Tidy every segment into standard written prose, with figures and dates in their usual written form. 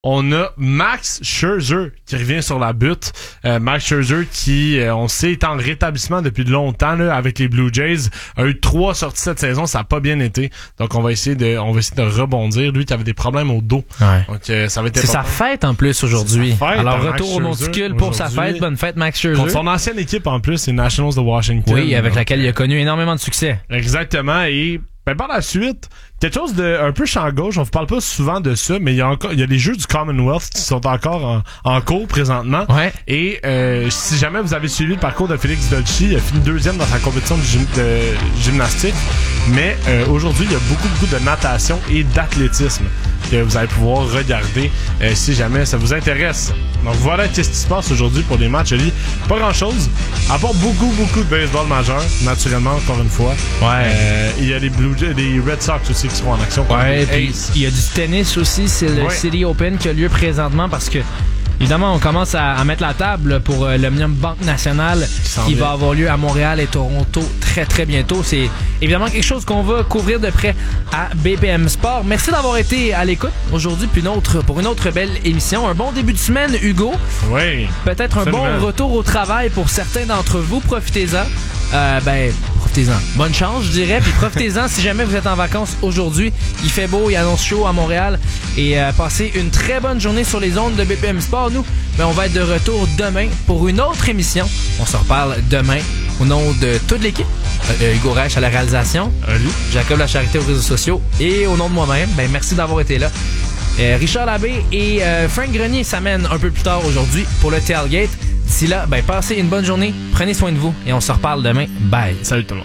On a Max Scherzer qui revient sur la butte. Max Scherzer qui, on sait, est en rétablissement depuis longtemps là, avec les Blue Jays. A eu 3 sorties cette saison, ça a pas bien été. Donc on va essayer de rebondir. Lui qui avait des problèmes au dos. Ouais. Donc ça va être c'est sa fête en plus aujourd'hui. Alors retour au monticule pour sa fête. Bonne fête Max Scherzer. Contre son ancienne équipe en plus, les Nationals de Washington. Oui, avec laquelle il a connu énormément de succès. Exactement. Et par la suite, quelque chose de un peu champ gauche, on ne parle pas souvent de ça, mais il y a les jeux du Commonwealth qui sont encore en cours présentement. Ouais. Et si jamais vous avez suivi le parcours de Félix Dolci, il a fini 2e dans sa compétition de gymnastique. Mais aujourd'hui, il y a beaucoup de natation et d'athlétisme que vous allez pouvoir regarder si jamais ça vous intéresse. Donc voilà qu'est-ce qui se passe aujourd'hui pour les matchs. Pas grand-chose, à part beaucoup de baseball majeur, naturellement, encore une fois. Ouais. Il y a les Red Sox aussi qui seront en action. Ouais, puis il y a du tennis aussi, c'est le City Open qui a lieu présentement parce que évidemment, on commence à mettre la table pour l'Omnium Banque Nationale qui va avoir lieu à Montréal et Toronto très très bientôt. C'est évidemment quelque chose qu'on va couvrir de près à BPM Sport. Merci d'avoir été à l'écoute aujourd'hui pour une autre belle émission. Un bon début de semaine, Hugo. Oui. Peut-être un bon retour au travail pour certains d'entre vous. Profitez-en. Profitez-en. Bonne chance, je dirais. Puis profitez-en si jamais vous êtes en vacances aujourd'hui. Il fait beau, il annonce chaud à Montréal. Et passez une très bonne journée sur les ondes de BPM Sport. Nous, on va être de retour demain pour une autre émission. On se reparle demain au nom de toute l'équipe. Hugo Reich à la réalisation. Jacob Lacharité aux réseaux sociaux. Et au nom de moi-même, merci d'avoir été là. Richard Labbé et Frank Grenier s'amènent un peu plus tard aujourd'hui pour le tailgate. D'ici là, passez une bonne journée, prenez soin de vous et on se reparle demain. Bye. Salut tout le monde.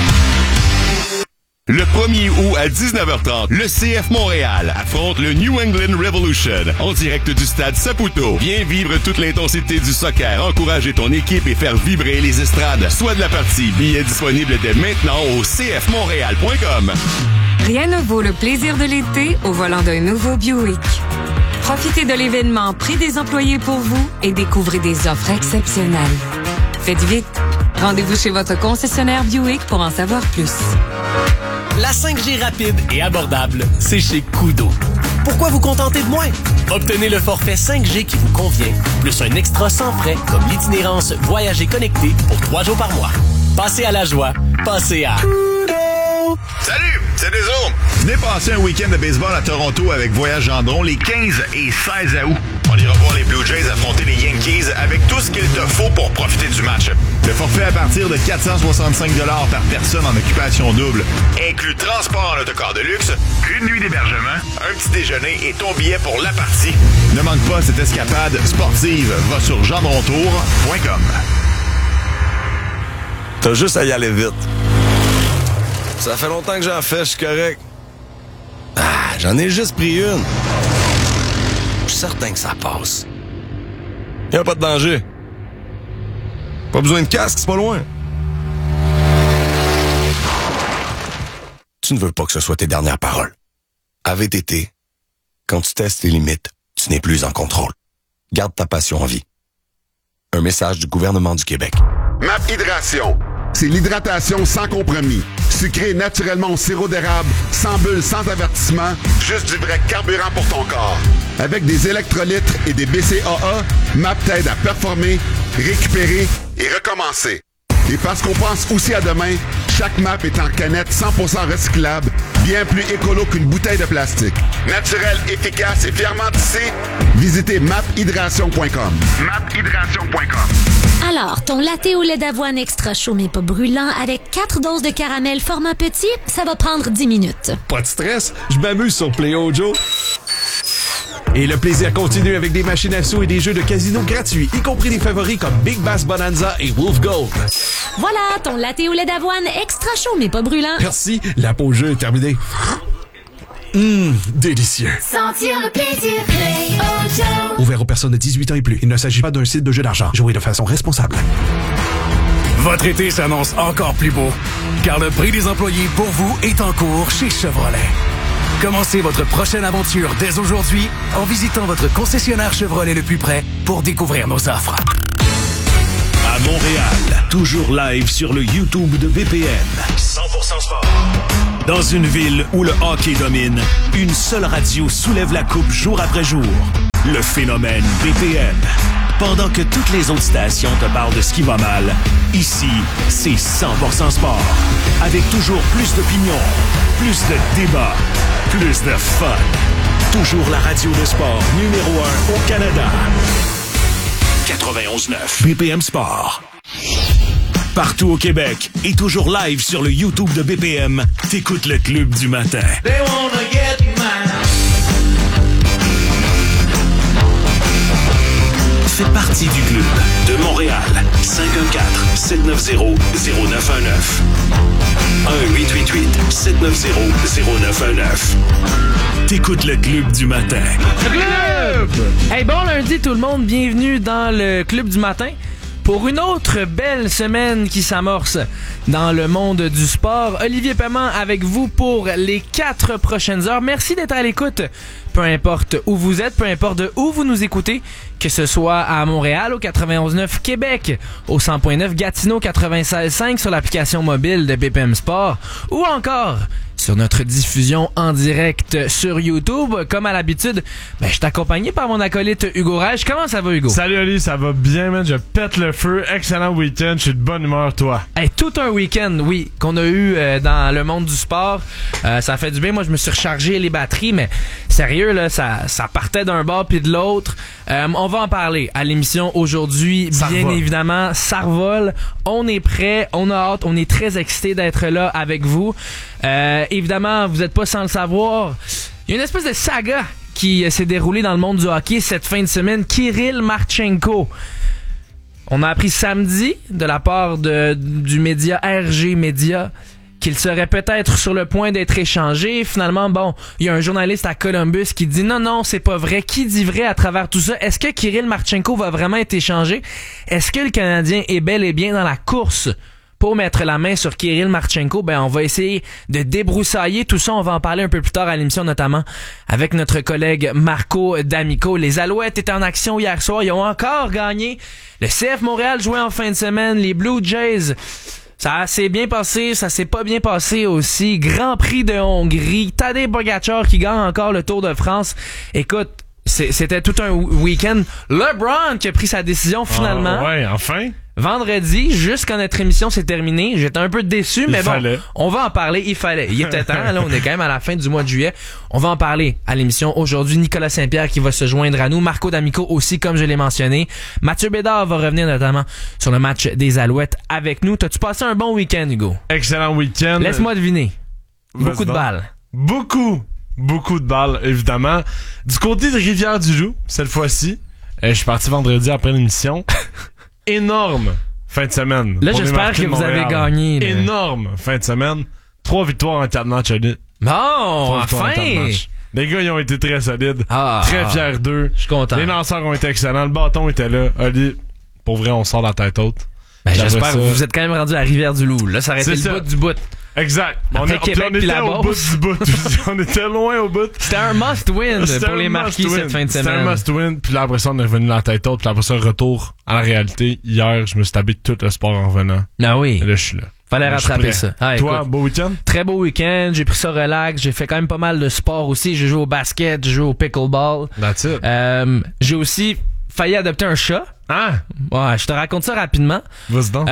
Le 1er août à 19h30, le CF Montréal affronte le New England Revolution en direct du stade Saputo. Viens vivre toute l'intensité du soccer, encourager ton équipe et faire vibrer les estrades. Soit de la partie, billets disponibles dès maintenant au cfmontréal.com. Rien ne vaut le plaisir de l'été au volant d'un nouveau Buick. Profitez de l'événement Prix des employés pour vous et découvrez des offres exceptionnelles. Faites vite. Rendez-vous chez votre concessionnaire Buick pour en savoir plus. La 5G rapide et abordable, c'est chez Kudo. Pourquoi vous contenter de moins? Obtenez le forfait 5G qui vous convient, plus un extra sans frais comme l'itinérance Voyager connecté pour 3 jours par mois. Passez à la joie, passez à... Salut, c'est Deso. Venez passer un week-end de baseball à Toronto avec Voyage Gendron les 15 et 16 août. On ira voir les Blue Jays affronter les Yankees avec tout ce qu'il te faut pour profiter du match. Le forfait à partir de 465 $ par personne en occupation double inclut transport en autocar de luxe, une nuit d'hébergement, un petit déjeuner et ton billet pour la partie. Ne manque pas cette escapade sportive. Va sur gendrontour.com. T'as juste à y aller vite. Ça fait longtemps que j'en fais, je suis correct. J'en ai juste pris une. Je suis certain que ça passe. Y'a pas de danger. Pas besoin de casque, c'est pas loin. Tu ne veux pas que ce soit tes dernières paroles. À VTT, quand tu testes tes limites, tu n'es plus en contrôle. Garde ta passion en vie. Un message du gouvernement du Québec. MAP Hydration. C'est l'hydratation sans compromis. Sucré naturellement au sirop d'érable, sans bulles, sans avertissement, juste du vrai carburant pour ton corps. Avec des électrolytes et des BCAA, MAP t'aide à performer, récupérer et recommencer. Et parce qu'on pense aussi à demain, chaque MAP est en canette 100% recyclable, bien plus écolo qu'une bouteille de plastique. Naturel, efficace et fièrement tissé, visitez maphydration.com. maphydration.com. Alors, ton latte au lait d'avoine extra chaud mais pas brûlant avec 4 doses de caramel format petit, ça va prendre 10 minutes. Pas de stress, je m'amuse sur Play-O Joe. Et le plaisir continue avec des machines à sous et des jeux de casino gratuits, y compris des favoris comme Big Bass Bonanza et Wolf Gold. Voilà, ton latte au lait d'avoine extra chaud mais pas brûlant. Merci, la pause jeu est terminée. Délicieux. Sentir le plaisir, Play-O Joe. Ouvert aux personnes de 18 ans et plus. Il ne s'agit pas d'un site de jeu d'argent. Jouez de façon responsable. Votre été s'annonce encore plus beau, car le prix des employés pour vous est en cours chez Chevrolet. Commencez votre prochaine aventure dès aujourd'hui en visitant votre concessionnaire Chevrolet le plus près pour découvrir nos offres. À Montréal, toujours live sur le YouTube de BPM. 100% sport. Dans une ville où le hockey domine, une seule radio soulève la coupe jour après jour. le phénomène BPM. Pendant que toutes les autres stations te parlent de ce qui va mal, ici, c'est 100% sport. Avec toujours plus d'opinions, plus de débats, plus de fun. Toujours la radio de sport numéro 1 au Canada. 91.9 BPM Sport. Partout au Québec et toujours live sur le YouTube de BPM, t'écoutes le Club du matin. They wanna get mine. Fais partie du club de Montréal. 514-790-0919. 1-888-790-0919. T'écoutes le Club du matin. Club! Hey, bon lundi tout le monde, bienvenue dans le Club du matin. Pour une autre belle semaine qui s'amorce dans le monde du sport, Olivier Paiement avec vous pour les 4 prochaines heures. Merci d'être à l'écoute, peu importe où vous êtes, peu importe de où vous nous écoutez, que ce soit à Montréal au 91.9, Québec au 100.9, Gatineau 96.5 sur l'application mobile de BPM Sport ou encore sur notre diffusion en direct sur YouTube. Comme à l'habitude, je suis accompagné par mon acolyte Hugo Reich. Comment ça va, Hugo? Salut Oli, ça va bien, man. Je pète le feu. Excellent week-end. Je suis de bonne humeur, toi. Hey, tout un week-end, oui, qu'on a eu dans le monde du sport. Ça fait du bien. Moi, je me suis rechargé les batteries, mais sérieux, là, ça partait d'un bord puis de l'autre. On va en parler à l'émission aujourd'hui. Bien évidemment, ça revole. On est prêt, on a hâte, on est très excités d'être là avec vous. Évidemment, vous n'êtes pas sans le savoir. Il y a une espèce de saga qui s'est déroulée dans le monde du hockey cette fin de semaine. Kirill Marchenko. On a appris samedi de la part du média RG Média qu'il serait peut-être sur le point d'être échangé. Finalement, il y a un journaliste à Columbus qui dit non, c'est pas vrai. Qui dit vrai à travers tout ça? Est-ce que Kirill Marchenko va vraiment être échangé? Est-ce que le Canadien est bel et bien dans la course pour mettre la main sur Kirill Marchenko? On va essayer de débroussailler tout ça. On va en parler un peu plus tard à l'émission, notamment avec notre collègue Marco D'Amico. Les Alouettes étaient en action hier soir. Ils ont encore gagné. Le CF Montréal jouait en fin de semaine. Les Blue Jays, ça s'est bien passé. Ça s'est pas bien passé aussi. Grand Prix de Hongrie. Tadej Pogačar qui gagne encore le Tour de France. Écoute, c'était tout un week-end. LeBron qui a pris sa décision finalement. Ouais, enfin. Vendredi, juste quand notre émission s'est terminée, j'étais un peu déçu, mais on va en parler. Il fallait. Il était temps. Là, on est quand même à la fin du mois de juillet. On va en parler à l'émission aujourd'hui. Nicolas Saint-Pierre qui va se joindre à nous. Marco D'Amico aussi, comme je l'ai mentionné. Mathieu Bédard va revenir notamment sur le match des Alouettes avec nous. T'as-tu passé un bon week-end, Hugo? Excellent week-end. Laisse-moi deviner. Beaucoup de balles. Beaucoup de balles, évidemment. Du côté de Rivière-du-Loup, cette fois-ci, je suis parti vendredi après l'émission. Énorme fin de semaine. Là, j'espère que vous avez gagné. Là. Énorme fin de semaine. 3 victoires en 4 matchs, Oli. Bon, enfin! Les gars, ils ont été très solides. Très fiers d'eux. Je suis content. Les lanceurs ont été excellents. Le bâton était là. Oli, pour vrai, on sort la tête haute. J'espère que vous êtes quand même rendu à Rivière-du-Loup. Là, ça aurait été le bout du bout. Exact. Après Québec on était au bout du bout. On était loin au bout. C'était un must-win pour les Marquis cette fin de semaine. C'était un must-win. Puis là, après ça, on est revenu la tête haute. Puis après ça, retour à la réalité. Hier, je me suis tapé tout le sport en revenant. Ah oui. Et là, je suis là. Fallait rattraper ça. Toi, écoute, beau week-end? Très beau week-end. J'ai pris ça relax. J'ai fait quand même pas mal de sport aussi. J'ai joué au basket. J'ai joué au pickleball. That's it. J'ai aussi failli adopter un chat. Ah! Ouais, je te raconte ça rapidement. Vas-y donc.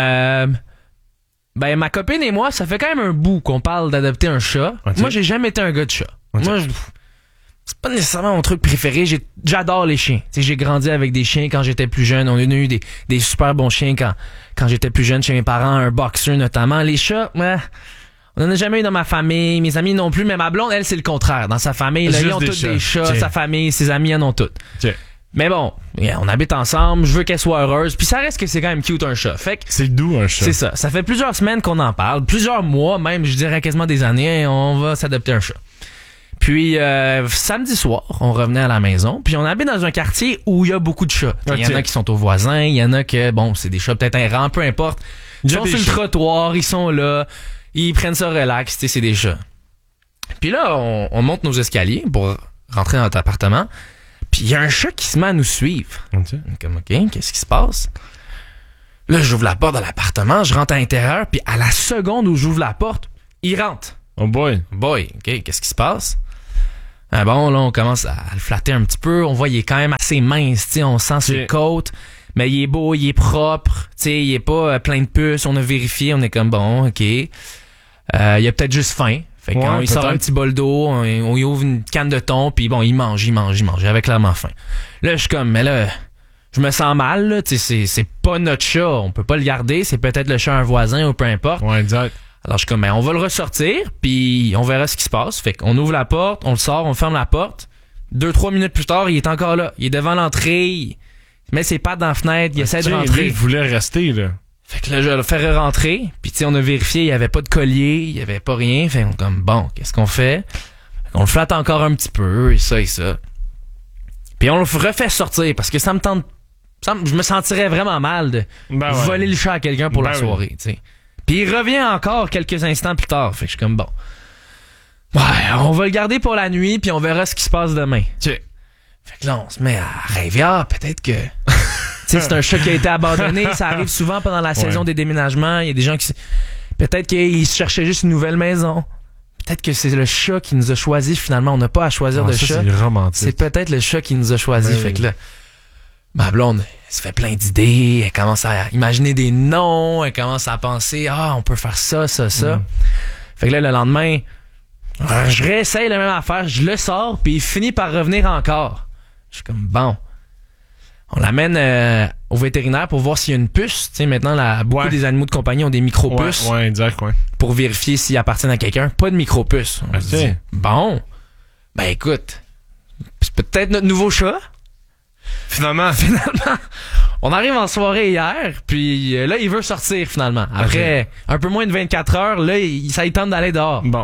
Ma copine et moi, ça fait quand même un bout qu'on parle d'adopter un chat. Okay. Moi, j'ai jamais été un gars de chat. Okay. Moi, c'est pas nécessairement mon truc préféré. J'adore les chiens. T'sais, j'ai grandi avec des chiens quand j'étais plus jeune. On a eu des super bons chiens quand j'étais plus jeune chez mes parents, un boxer notamment. Les chats, on en a jamais eu dans ma famille. Mes amis non plus. Mais ma blonde, elle, c'est le contraire. Dans sa famille, là, ils ont tous des chats. Okay. Sa famille, ses amis en ont toutes. Okay. Mais bon, on habite ensemble, je veux qu'elle soit heureuse, puis ça reste que c'est quand même cute un chat. Fait que c'est doux un chat. C'est ça. Ça fait plusieurs semaines qu'on en parle, plusieurs mois même, je dirais quasiment des années, on va s'adopter un chat. Puis samedi soir, on revenait à la maison, puis on habite dans un quartier où il y a beaucoup de chats. Il y en a qui sont aux voisins, il y en a que c'est des chats peut-être errants, peu importe. Ils sont sur le trottoir, ils sont là, ils prennent ça relax, c'est des chats. Puis là, on monte nos escaliers pour rentrer dans notre appartement. Puis il y a un chat qui se met à nous suivre. Okay. Comme, OK, qu'est-ce qui se passe? Là, j'ouvre la porte de l'appartement, je rentre à l'intérieur, puis à la seconde où j'ouvre la porte, il rentre. Oh boy. OK, qu'est-ce qui se passe? Ah bon, là, on commence à le flatter un petit peu. On voit, il est quand même assez mince, tu sais, on sent ses côtes. Mais il est beau, il est propre, tu sais, il est pas plein de puces. On a vérifié, on est comme bon, ok. Il a peut-être juste faim. Fait qu'on il sort un petit bol d'eau, on y ouvre une canne de thon, puis bon, il mange. Il avait clairement faim. Là, je suis comme, mais là, je me sens mal, là, tu sais, c'est pas notre chat, on peut pas le garder, c'est peut-être le chat d'un voisin ou peu importe. Ouais, exact. Alors, je suis comme, on va le ressortir, puis on verra ce qui se passe. Fait qu'on ouvre la porte, on le sort, on ferme la porte. 2-3 minutes plus tard, il est encore là. Il est devant l'entrée, il met ses pattes dans la fenêtre, il essaie de rentrer. Lui, il voulait rester, là. Fait que là, je vais le faire rentrer, puis tu sais, on a vérifié, il y avait pas de collier, il y avait pas rien. Fait qu'on comme, bon, qu'est-ce qu'on fait? On le flatte encore un petit peu, et ça. Puis on le refait sortir, parce que ça me tente... je me sentirais vraiment mal de voler le chat à quelqu'un pour la soirée, tu sais. Puis il revient encore quelques instants plus tard. Fait que je suis comme bon. Ouais, on va le garder pour la nuit, puis on verra ce qui se passe demain. Fait que là, on se met à rêver. Peut-être que... tu sais, c'est un chat qui a été abandonné. Ça arrive souvent pendant la saison des déménagements. Il y a des gens qui... Peut-être qu'ils cherchaient juste une nouvelle maison. Peut-être que c'est le chat qui nous a choisi. Finalement, on n'a pas à choisir de chat. C'est romantique. C'est peut-être le chat qui nous a choisi. Fait que là... Ma blonde, elle se fait plein d'idées, elle commence à imaginer des noms, elle commence à penser, on peut faire ça. Fait que là, le lendemain, je réessaye la même affaire, je le sors, puis il finit par revenir encore. Je suis comme, bon. On l'amène au vétérinaire pour voir s'il y a une puce. Tu sais, maintenant, beaucoup des animaux de compagnie ont des micro-puces. Ouais, exact, ouais. Pour vérifier s'ils appartiennent à quelqu'un. Pas de micro-puce. On se dit, bon, ben écoute, c'est peut-être notre nouveau chat. Finalement, on arrive en soirée hier, puis là, il veut sortir finalement. Après un peu moins de 24 heures, là, ça lui tente d'aller dehors. Bon.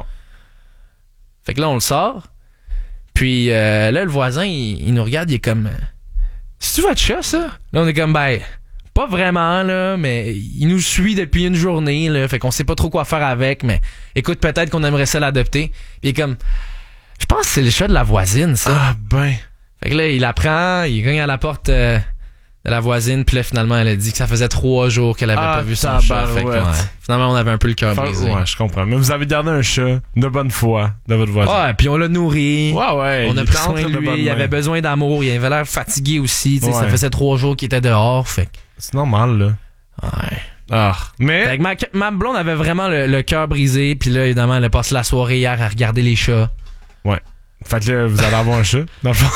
Fait que là, on le sort. Puis là, le voisin, il nous regarde, il est comme... C'est-tu votre chat, ça? Là, on est comme, pas vraiment, là, mais il nous suit depuis une journée, là, fait qu'on sait pas trop quoi faire avec, mais écoute, peut-être qu'on aimerait ça l'adopter. Puis il est comme... Je pense que c'est le chat de la voisine, ça. Ah ben... Fait que là, il apprend, il gagne à la porte de la voisine, puis là, finalement, elle a dit que ça faisait 3 jours qu'elle avait pas vu son chat. Fait que, finalement, on avait un peu le cœur brisé. Ouais, je comprends. Mais vous avez gardé un chat de bonne foi de votre voisin. Ouais, puis on l'a nourri. Ouais. On a pris soin de lui. Il avait besoin d'amour. Il avait l'air fatigué aussi. Ouais. Ça faisait 3 jours qu'il était dehors. Fait que... C'est normal, là. Ouais. Mais... Fait que ma blonde avait vraiment le cœur brisé, puis là, évidemment, elle a passé la soirée hier à regarder les chats. Ouais. Fait que là, vous allez avoir un chat, dans le fond.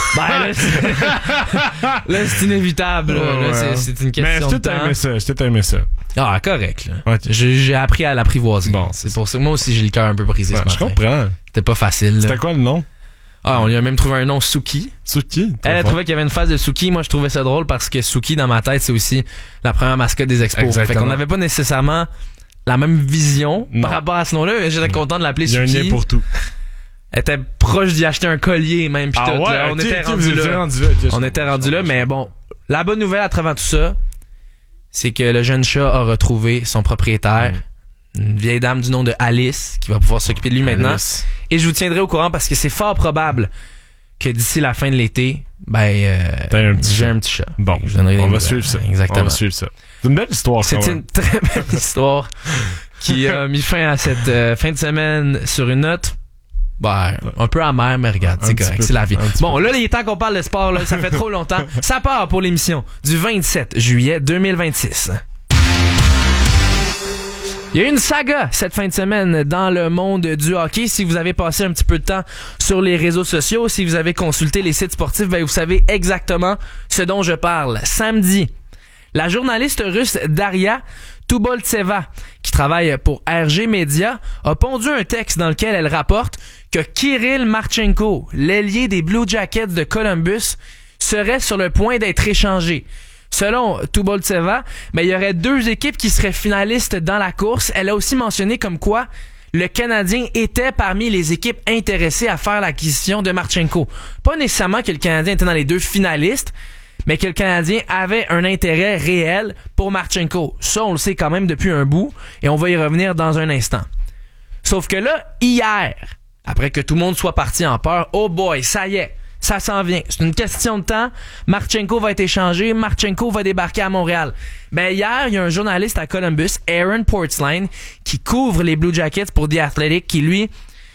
Là, c'est inévitable. Là, c'est une question de temps. Je t'ai aimé ça. Ah, correct. Là. Ouais. J'ai appris à l'apprivoiser. Bon, c'est pour ça que moi aussi, j'ai le cœur un peu brisé ce matin. Je comprends. C'était pas facile. C'était quoi le nom? On lui a même trouvé un nom, Suki. Suki? Elle a trouvé qu'il y avait une phase de Suki. Moi, je trouvais ça drôle parce que Suki, dans ma tête, c'est aussi la première mascotte des expos. Exactement. Fait qu'on n'avait pas nécessairement la même vision par rapport à ce nom-là, mais j'étais content de l'appeler Suki. Il y a un lien pour tout. Elle était proche d'y acheter un collier même pis tout. Ouais, là. On était rendu là. On était rendu là, mais bon, la bonne nouvelle à travers tout ça, c'est que le jeune chat a retrouvé son propriétaire, une vieille dame du nom de Alice, qui va pouvoir s'occuper de lui maintenant. Et je vous tiendrai au courant parce que c'est fort probable que d'ici la fin de l'été, j'ai un petit chat. Bon, on va suivre ça. Exactement. On va suivre ça. C'est une belle histoire. C'est une très belle histoire qui a mis fin à cette fin de semaine sur une note. Un peu amer, mais regarde, c'est correct, c'est la vie. Bon, là, il est temps qu'on parle de sport, là, ça fait trop longtemps. Ça part pour l'émission du 27 juillet 2026. Il y a eu une saga cette fin de semaine dans le monde du hockey. Si vous avez passé un petit peu de temps sur les réseaux sociaux, si vous avez consulté les sites sportifs, vous savez exactement ce dont je parle. Samedi, la journaliste russe Daria Tuboltseva, qui travaille pour RG Media, a pondu un texte dans lequel elle rapporte que Kirill Marchenko, l'ailier des Blue Jackets de Columbus, serait sur le point d'être échangé. Selon Tuboltseva, il y aurait 2 équipes qui seraient finalistes dans la course. Elle a aussi mentionné comme quoi le Canadien était parmi les équipes intéressées à faire l'acquisition de Marchenko. Pas nécessairement que le Canadien était dans les 2 finalistes, mais que le Canadien avait un intérêt réel pour Marchenko. Ça, on le sait quand même depuis un bout, et on va y revenir dans un instant. Sauf que là, hier, après que tout le monde soit parti en peur, oh boy, ça y est, ça s'en vient. C'est une question de temps. Marchenko va être échangé, Marchenko va débarquer à Montréal. Hier, il y a un journaliste à Columbus, Aaron Portzline, qui couvre les Blue Jackets pour The Athletic, qui lui...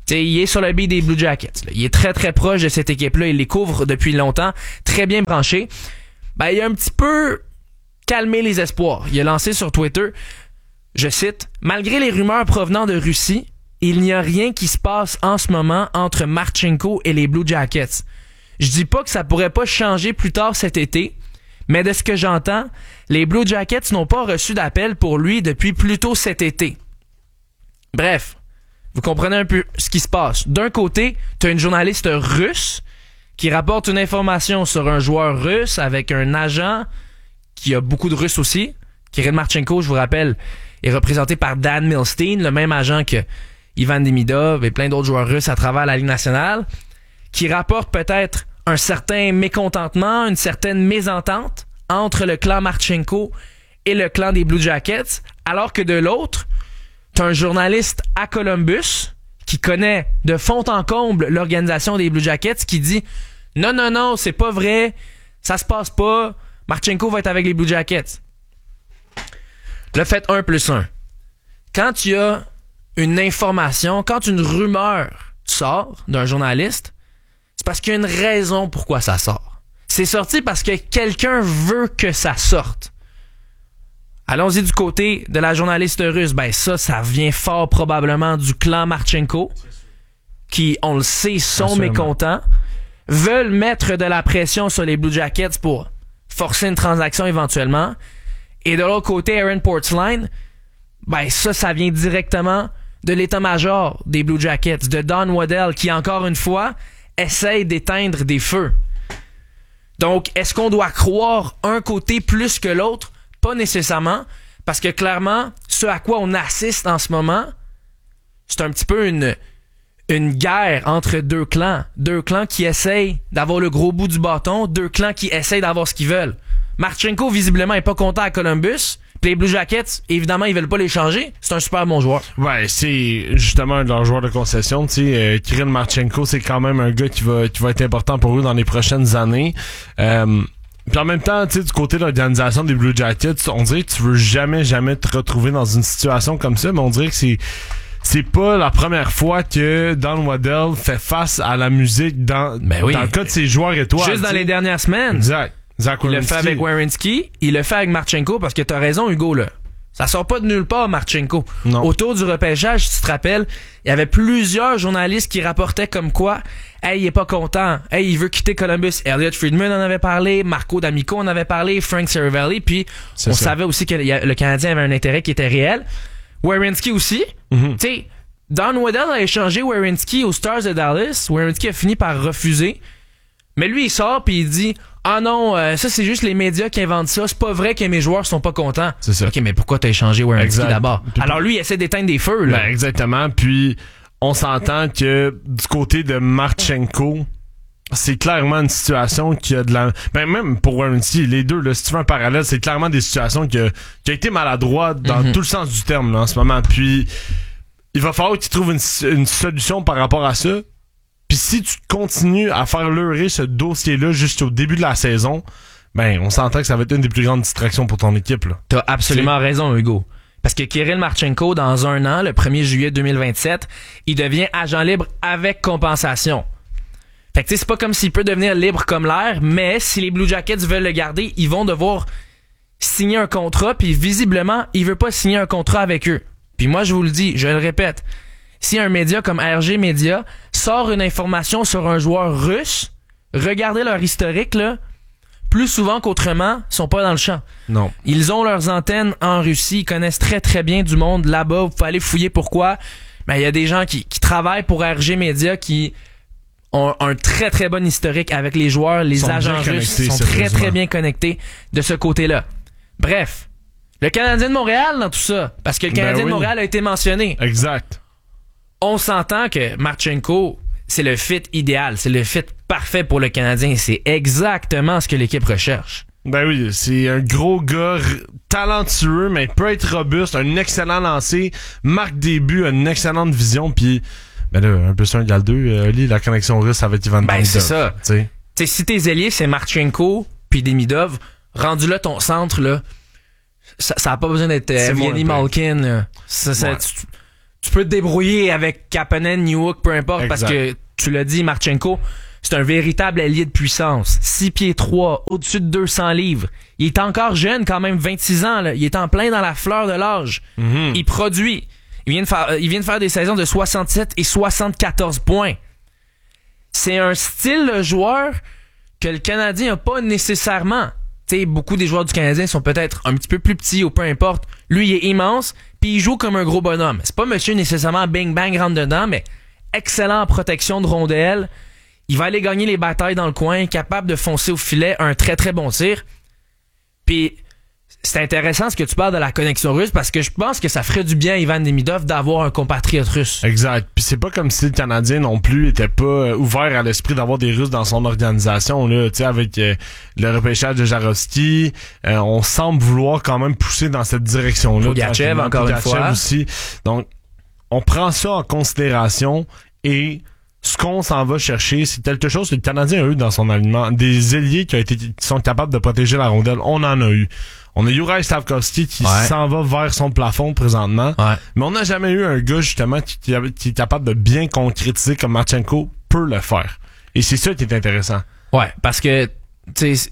T'sais, il est sur le beat des Blue Jackets. Là. Il est très très proche de cette équipe-là. Il les couvre depuis longtemps, très bien branché. Ben, il a un petit peu calmé les espoirs. Il a lancé sur Twitter, je cite, « Malgré les rumeurs provenant de Russie, il n'y a rien qui se passe en ce moment entre Marchenko et les Blue Jackets. Je dis pas que ça pourrait pas changer plus tard cet été, mais de ce que j'entends, les Blue Jackets n'ont pas reçu d'appel pour lui depuis plus tôt cet été. » Bref, vous comprenez un peu ce qui se passe. D'un côté, tu as une journaliste russe qui rapporte une information sur un joueur russe avec un agent qui a beaucoup de Russes aussi. Kirill Marchenko, je vous rappelle, est représenté par Dan Milstein, le même agent que Ivan Demidov et plein d'autres joueurs russes à travers la Ligue nationale, qui rapporte peut-être un certain mécontentement, une certaine mésentente entre le clan Marchenko et le clan des Blue Jackets, alors que de l'autre, t'as un journaliste à Columbus qui connaît de fond en comble l'organisation des Blue Jackets qui dit « Non, c'est pas vrai, ça se passe pas, Marchenko va être avec les Blue Jackets. » Le fait 1 plus 1. Quand tu as une information, quand une rumeur sort d'un journaliste, c'est parce qu'il y a une raison pourquoi ça sort. C'est sorti parce que quelqu'un veut que ça sorte. Allons-y du côté de la journaliste russe. Ben ça vient fort probablement du clan Marchenko, qui, on le sait, sont mécontents, veulent mettre de la pression sur les Blue Jackets pour forcer une transaction éventuellement. Et de l'autre côté, Aaron Portzline, ben ça vient directement de l'état-major des Blue Jackets, de Don Waddell, qui, encore une fois, essaye d'éteindre des feux. Donc, est-ce qu'on doit croire un côté plus que l'autre? Pas nécessairement, parce que clairement, ce à quoi on assiste en ce moment, c'est un petit peu une guerre entre deux clans qui essayent d'avoir le gros bout du bâton, deux clans qui essayent d'avoir ce qu'ils veulent. Marchenko, visiblement, est pas content à Columbus, puis les Blue Jackets, évidemment, ils veulent pas les changer. C'est un super bon joueur. Ouais, c'est justement un de leurs joueurs de concession. Tu sais, Kirill Marchenko, c'est quand même un gars qui va être important pour eux dans les prochaines années. Puis en même temps, tu sais, du côté de l'organisation des Blue Jackets, on dirait que tu veux jamais te retrouver dans une situation comme ça, mais on dirait que c'est pas la première fois que Don Waddell fait face à la musique dans le cas de ses joueurs étoiles. Juste dans les dernières semaines. Exact. Il le fait avec Werenski, il le fait avec Marchenko, parce que t'as raison, Hugo, là. Ça sort pas de nulle part, Marchenko. Non. Autour du repêchage, si tu te rappelles, il y avait plusieurs journalistes qui rapportaient comme quoi, hey, il est pas content, hey, il veut quitter Columbus. Elliot Friedman en avait parlé, Marco D'Amico en avait parlé, Frank Seravalli, puis on savait aussi que le Canadien avait un intérêt qui était réel. Werenski aussi. Mm-hmm. Tu sais, Don Waddell a échangé Werenski aux Stars de Dallas. Werenski a fini par refuser. Mais lui, il sort puis il dit « Ah non, ça c'est juste les médias qui inventent ça. C'est pas vrai que mes joueurs sont pas contents. » C'est ça. OK, mais pourquoi t'as échangé Werenski d'abord? Alors lui, il essaie d'éteindre des feux, là. Ben, exactement. Puis on s'entend que du côté de Marchenko, c'est clairement une situation qui a de la... Ben même pour Werenski, les deux, là, si tu veux un parallèle, c'est clairement des situations qui a été maladroite dans tout le sens du terme là, en ce moment. Puis il va falloir qu'ils trouvent une solution par rapport à ça. Puis si tu continues à faire leurrer ce dossier-là jusqu'au début de la saison, ben on s'entend que ça va être une des plus grandes distractions pour ton équipe, là. T'as absolument raison, Hugo. Parce que Kirill Marchenko, dans un an, le 1er juillet 2027, il devient agent libre avec compensation. Fait que tu sais, c'est pas comme s'il peut devenir libre comme l'air, mais si les Blue Jackets veulent le garder, ils vont devoir signer un contrat, puis visiblement, il veut pas signer un contrat avec eux. Puis moi, je vous le dis, je le répète, si un média comme RG Media sort une information sur un joueur russe, regardez leur historique, là, plus souvent qu'autrement, ils sont pas dans le champ. Non. Ils ont leurs antennes en Russie, ils connaissent très très bien du monde là-bas, vous pouvez aller fouiller pourquoi. Ben, il y a des gens qui travaillent pour RG Media qui ont un très très bon historique avec les joueurs, les agents russes sont très très bien connectés de ce côté-là. Bref, le Canadien de Montréal dans tout ça, parce que le Canadien de Montréal a été mentionné. Exact. On s'entend que Marchenko, c'est le fit idéal, c'est le fit parfait pour le Canadien. C'est exactement ce que l'équipe recherche. Ben oui, c'est un gros gars talentueux, mais peut être robuste, un excellent lancer, marque des buts, une excellente vision, puis ben là, 1 + 1 = 2, la connexion russe avec Ivan Demidov. Ben c'est ça. T'sais, si tes ailiers, c'est Marchenko puis Demidov, rendu là ton centre, là, ça a pas besoin d'être Evgeny Malkin. tu peux te débrouiller avec Kapanen, Newhook, peu importe, Exact. parce que tu l'as dit, Marchenko, c'est un véritable allié de puissance. 6 pieds 3, au-dessus de 200 livres. Il est encore jeune, quand même 26 ans. Là. Il est en plein dans la fleur de l'âge. Mm-hmm. Il produit. Il vient de faire des saisons de 67 et 74 points. C'est un style de joueur que le Canadien n'a pas nécessairement. T'sais, beaucoup des joueurs du Canadien sont peut-être un petit peu plus petits ou peu importe. Lui, il est immense, puis il joue comme un gros bonhomme. C'est pas monsieur nécessairement bing-bang rentre dedans, mais excellent en protection de rondelles. Il va aller gagner les batailles dans le coin, capable de foncer au filet, un très très bon tir. Puis c'est intéressant ce que tu parles de la connexion russe parce que je pense que ça ferait du bien à Ivan Demidov d'avoir un compatriote russe. Exact. Puis c'est pas comme si le Canadien non plus était pas ouvert à l'esprit d'avoir des Russes dans son organisation là, tu sais avec le repêchage de Jarovski, on semble vouloir quand même pousser dans cette direction-là. Pogachev encore une fois aussi. Donc on prend ça en considération et ce qu'on s'en va chercher, c'est quelque chose que le Canadien a eu dans son alignement. Des ailiers qui sont capables de protéger la rondelle. On en a eu. On a Juraj Slafkovský qui s'en va vers son plafond présentement. Ouais. Mais on n'a jamais eu un gars, justement, qui est capable de bien concrétiser comme Marchenko peut le faire. Et c'est ça qui est intéressant. Ouais, parce que, tu sais,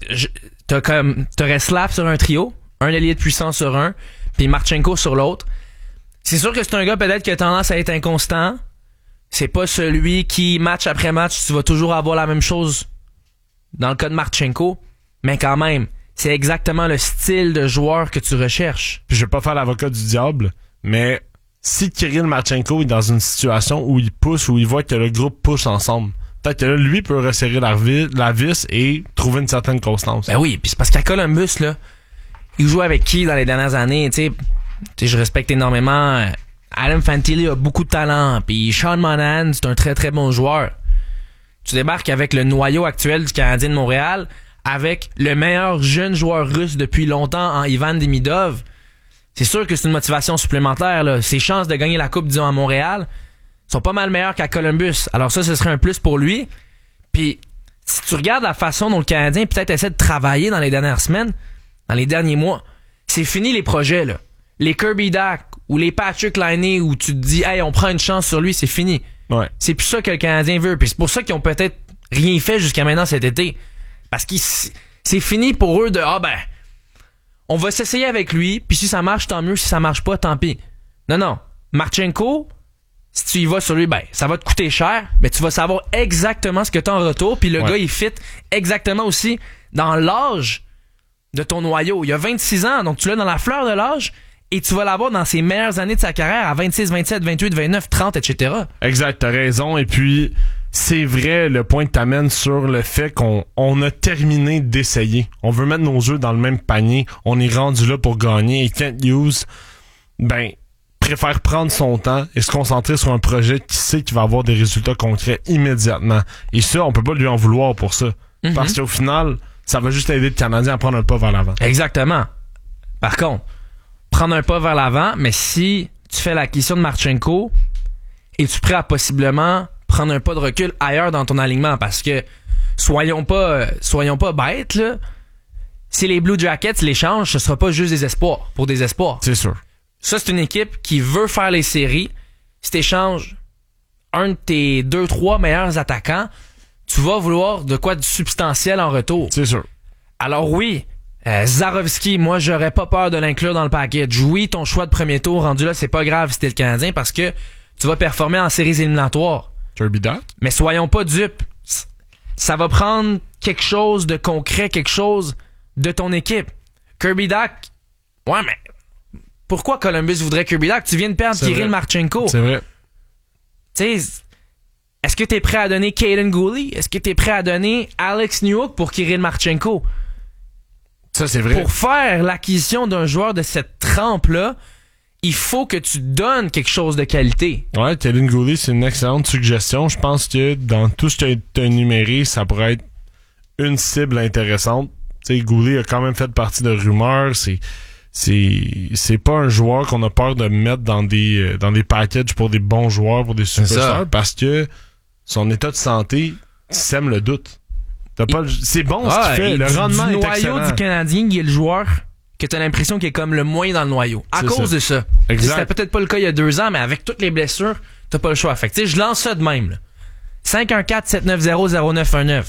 t'aurais Slav sur un trio, un ailier de puissance sur un, puis Marchenko sur l'autre. C'est sûr que c'est un gars peut-être qui a tendance à être inconstant. C'est pas celui qui, match après match, tu vas toujours avoir la même chose dans le cas de Marchenko, mais quand même, c'est exactement le style de joueur que tu recherches. Puis je vais pas faire l'avocat du diable, mais si Kirill Marchenko est dans une situation où il pousse, où il voit que le groupe pousse ensemble, peut-être que là, lui peut resserrer la vis et trouver une certaine constance. Ben oui, puis c'est parce qu'à Columbus, là, il joue avec qui dans les dernières années, tu sais, je respecte énormément... Adam Fantilli a beaucoup de talent, puis Sean Monahan, c'est un très très bon joueur. Tu débarques avec le noyau actuel du Canadien de Montréal, avec le meilleur jeune joueur russe depuis longtemps en Ivan Demidov. C'est sûr que c'est une motivation supplémentaire, là. Ses chances de gagner la coupe, disons, à Montréal sont pas mal meilleures qu'à Columbus. Alors ça, ce serait un plus pour lui. Puis, si tu regardes la façon dont le Canadien peut-être essaie de travailler dans les dernières semaines, dans les derniers mois, c'est fini les projets, là. Les Kirby Dach ou les Patrick Laine où tu te dis hey, on prend une chance sur lui, c'est fini. Ouais. C'est plus ça que le Canadien veut. Puis c'est pour ça qu'ils ont peut-être rien fait jusqu'à maintenant cet été. Parce que c'est fini pour eux de on va s'essayer avec lui, puis si ça marche, tant mieux, si ça marche pas, tant pis. Non. Marchenko, si tu y vas sur lui, ça va te coûter cher, mais tu vas savoir exactement ce que tu as en retour, puis le gars, il fit exactement aussi dans l'âge de ton noyau. Il a 26 ans, donc tu l'as dans la fleur de l'âge, et tu vas l'avoir dans ses meilleures années de sa carrière à 26, 27, 28, 29, 30, etc. Exact, t'as raison. Et puis, c'est vrai le point que t'amènes sur le fait qu'on a terminé d'essayer. On veut mettre nos œufs dans le même panier. On est rendu là pour gagner. Et Kent Hughes, préfère prendre son temps et se concentrer sur un projet qui sait qu'il va avoir des résultats concrets immédiatement. Et ça, on peut pas lui en vouloir pour ça. Mm-hmm. Parce qu'au final, ça va juste aider le Canadien à prendre un pas vers l'avant. Exactement. Par contre, prendre un pas vers l'avant, mais si tu fais l'acquisition de Marchenko, es-tu prêt à possiblement prendre un pas de recul ailleurs dans ton alignement? Parce que soyons pas bêtes, là. Si les Blue Jackets l'échangent, ce sera pas juste des espoirs pour des espoirs. C'est sûr. Ça, c'est une équipe qui veut faire les séries. Si t'échanges un de tes 2-3 meilleurs attaquants, tu vas vouloir de quoi de substantiel en retour. C'est sûr. Alors oui, Zarovski, moi, j'aurais pas peur de l'inclure dans le package. Oui, ton choix de premier tour, rendu là, c'est pas grave si t'es le Canadien parce que tu vas performer en séries éliminatoires. Kirby Dach. Mais soyons pas dupes. Ça va prendre quelque chose de concret, quelque chose de ton équipe. Kirby Dach, ouais, mais pourquoi Columbus voudrait Kirby Dach? Tu viens de perdre Kirill Marchenko. C'est vrai. Tu sais, est-ce que t'es prêt à donner Kaden Guhle? Est-ce que t'es prêt à donner Alex Newhook pour Kirill Marchenko? Ça, c'est vrai. Pour faire l'acquisition d'un joueur de cette trempe-là, il faut que tu donnes quelque chose de qualité. Ouais, Kaden Guhle, c'est une excellente suggestion. Je pense que dans tout ce que tu as énuméré, ça pourrait être une cible intéressante. Tu sais, Guhle a quand même fait partie de rumeurs. C'est pas un joueur qu'on a peur de mettre dans des packages pour des bons joueurs, pour des superstars, parce que son état de santé sème le doute. C'est bon ce qu'il fait. Le rendement est excellent. Du noyau du Canadien, il est le joueur que t'as l'impression qu'il est comme le moins dans le noyau. À cause de ça. Exact. C'était peut-être pas le cas il y a 2 ans, mais avec toutes les blessures, t'as pas le choix. Fait que, tu sais, je lance ça de même, là. 514-790-0919.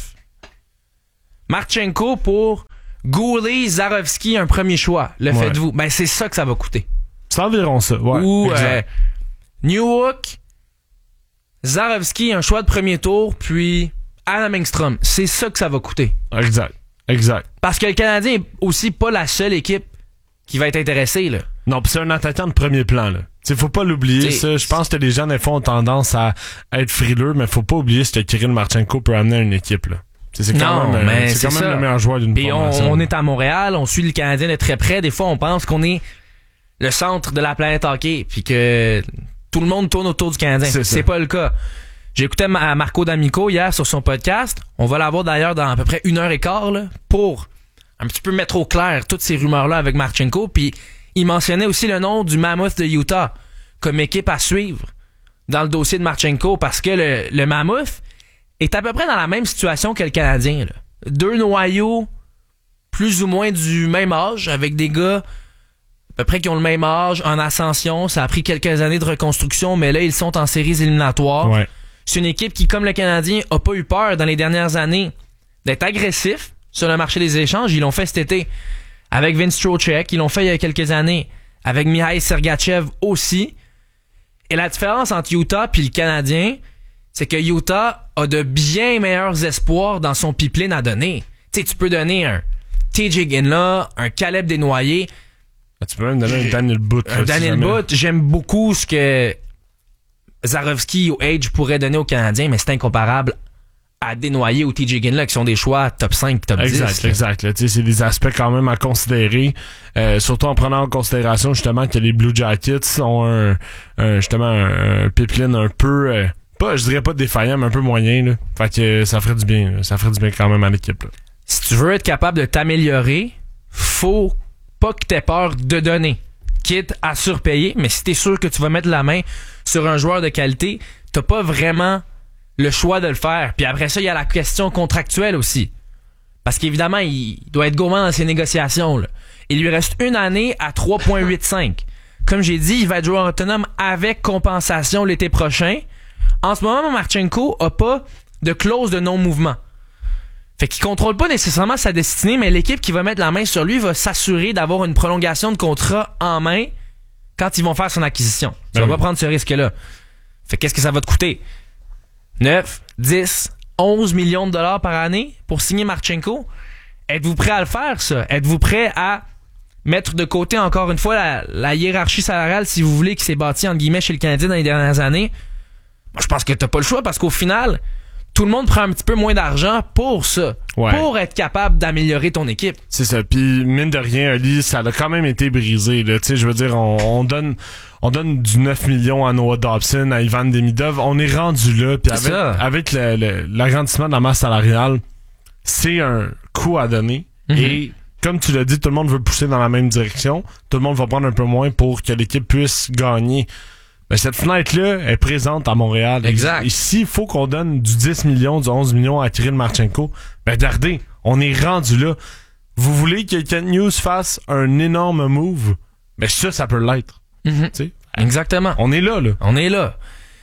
Marchenko pour Goulet, Zarovski, un premier choix. Le faites-vous. Ben, c'est ça que ça va coûter. C'est environ ça, ouais. Ou Newhook, Zarovski, un choix de premier tour, puis Adam Engstrom. C'est ça que ça va coûter. Exact. Parce que le Canadien est aussi pas la seule équipe qui va être intéressée, là. Non, pis c'est un attaquant de premier plan, là. T'sais, faut pas l'oublier, ça. Je pense que les gens, des fois, ont tendance à être frileux, mais faut pas oublier ce que Kirill Marchenko peut amener à une équipe, là. C'est quand même le meilleur joueur d'une formation. On est à Montréal, on suit le Canadien de très près. Des fois, on pense qu'on est le centre de la planète hockey, puis que tout le monde tourne autour du Canadien. C'est pas le cas. J'ai écouté Marco D'Amico hier sur son podcast. On va l'avoir d'ailleurs dans à peu près 1h15 là, pour un petit peu mettre au clair toutes ces rumeurs-là avec Marchenko. Puis il mentionnait aussi le nom du Mammoth de Utah comme équipe à suivre dans le dossier de Marchenko parce que le Mammoth est à peu près dans la même situation que le Canadien. Là. 2 noyaux plus ou moins du même âge avec des gars à peu près qui ont le même âge en ascension. Ça a pris quelques années de reconstruction, mais là, ils sont en séries éliminatoires. Ouais. C'est une équipe qui, comme le Canadien, a pas eu peur dans les dernières années d'être agressif sur le marché des échanges. Ils l'ont fait cet été avec Vince Trocheck. Ils l'ont fait il y a quelques années avec Mikhail Sergachev aussi. Et la différence entre Utah et le Canadien, c'est que Utah a de bien meilleurs espoirs dans son pipeline à donner. Tu sais, tu peux donner un TJ Ginla, un Caleb Desnoyers. Tu peux même donner un Daniel Butt. Un Daniel Butt. J'aime beaucoup ce que Zarovski ou Age pourrait donner aux Canadiens, mais c'est incomparable à Desnoyers ou TJ Ginla qui sont des choix top 5, top 10. Exact. Là, c'est des aspects quand même à considérer, surtout en prenant en considération justement que les Blue Jackets ont un pipeline un peu, je dirais pas défaillant, mais un peu moyen. Là. Fait que ça ferait du bien. Là. Ça ferait du bien quand même à l'équipe. Là. Si tu veux être capable de t'améliorer, faut pas que t'aies peur de donner. Quitte à surpayer, mais si t'es sûr que tu vas mettre la main sur un joueur de qualité, t'as pas vraiment le choix de le faire. Puis après ça, il y a la question contractuelle aussi. Parce qu'évidemment, il doit être gourmand dans ses négociations. Là. Il lui reste 1 année à 3,85. Comme j'ai dit, il va être joueur autonome avec compensation l'été prochain. En ce moment, Marchenko a pas de clause de non-mouvement. Fait qu'il contrôle pas nécessairement sa destinée, mais l'équipe qui va mettre la main sur lui va s'assurer d'avoir une prolongation de contrat en main quand ils vont faire son acquisition. Tu vas pas prendre ce risque-là. Fait qu'est-ce que ça va te coûter? 9, 10, 11 millions de dollars par année pour signer Marchenko? Êtes-vous prêt à le faire, ça? Êtes-vous prêt à mettre de côté, encore une fois, la hiérarchie salariale, si vous voulez, qui s'est bâtie, entre guillemets, chez le Canadien dans les dernières années? Moi, je pense que t'as pas le choix, parce qu'au final, tout le monde prend un petit peu moins d'argent pour ça. Ouais. Pour être capable d'améliorer ton équipe. C'est ça. Puis, mine de rien, Ali, ça a quand même été brisé, là. Tu sais, je veux dire, on donne du 9 millions à Noah Dobson, à Ivan Demidov. On est rendu là. Puis avec l'agrandissement de la masse salariale, c'est un coût à donner. Mm-hmm. Et comme tu l'as dit, tout le monde veut pousser dans la même direction. Tout le monde va prendre un peu moins pour que l'équipe puisse gagner. Mais cette fenêtre-là est présente à Montréal. Exact. Et s'il faut qu'on donne du 10 millions, du 11 millions à Kirill Marchenko, ben regardez, on est rendu là. Vous voulez que Kent Hughes fasse un énorme move? Ben ça peut l'être. Mm-hmm. Exactement. On est là. On est là.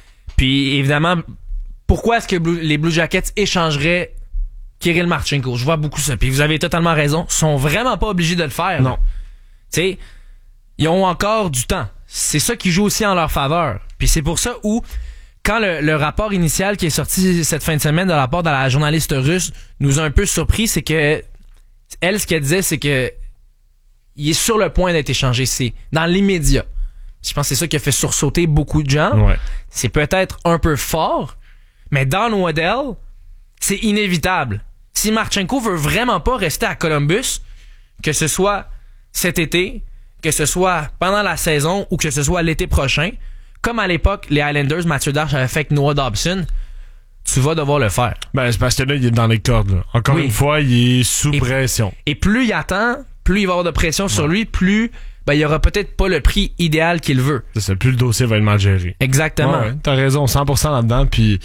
Puis évidemment, pourquoi est-ce que les Blue Jackets échangeraient Kirill Marchenko? Je vois beaucoup ça. Puis vous avez totalement raison. Ils sont vraiment pas obligés de le faire. Non. Tu sais, ils ont encore du temps. C'est ça qui joue aussi en leur faveur. Puis c'est pour ça où, quand le rapport initial qui est sorti cette fin de semaine de la part de la journaliste russe nous a un peu surpris, c'est que elle, ce qu'elle disait, c'est que il est sur le point d'être échangé. C'est dans l'immédiat. Je pense que c'est ça qui a fait sursauter beaucoup de gens. Ouais. C'est peut-être un peu fort, mais dans le modèle, c'est inévitable. Si Marchenko veut vraiment pas rester à Columbus, que ce soit cet été, que ce soit pendant la saison ou que ce soit l'été prochain, comme à l'époque, les Islanders, Mathieu Darche avait fait avec Noah Dobson, tu vas devoir le faire. Ben, c'est parce que là, il est dans les cordes. Là. Encore une fois, il est sous pression. Et plus il attend, plus il va avoir de pression sur lui, plus il y aura peut-être pas le prix idéal qu'il veut. C'est ça, plus le dossier va être mal géré. Exactement. Ouais, t'as raison, 100% là-dedans. Puis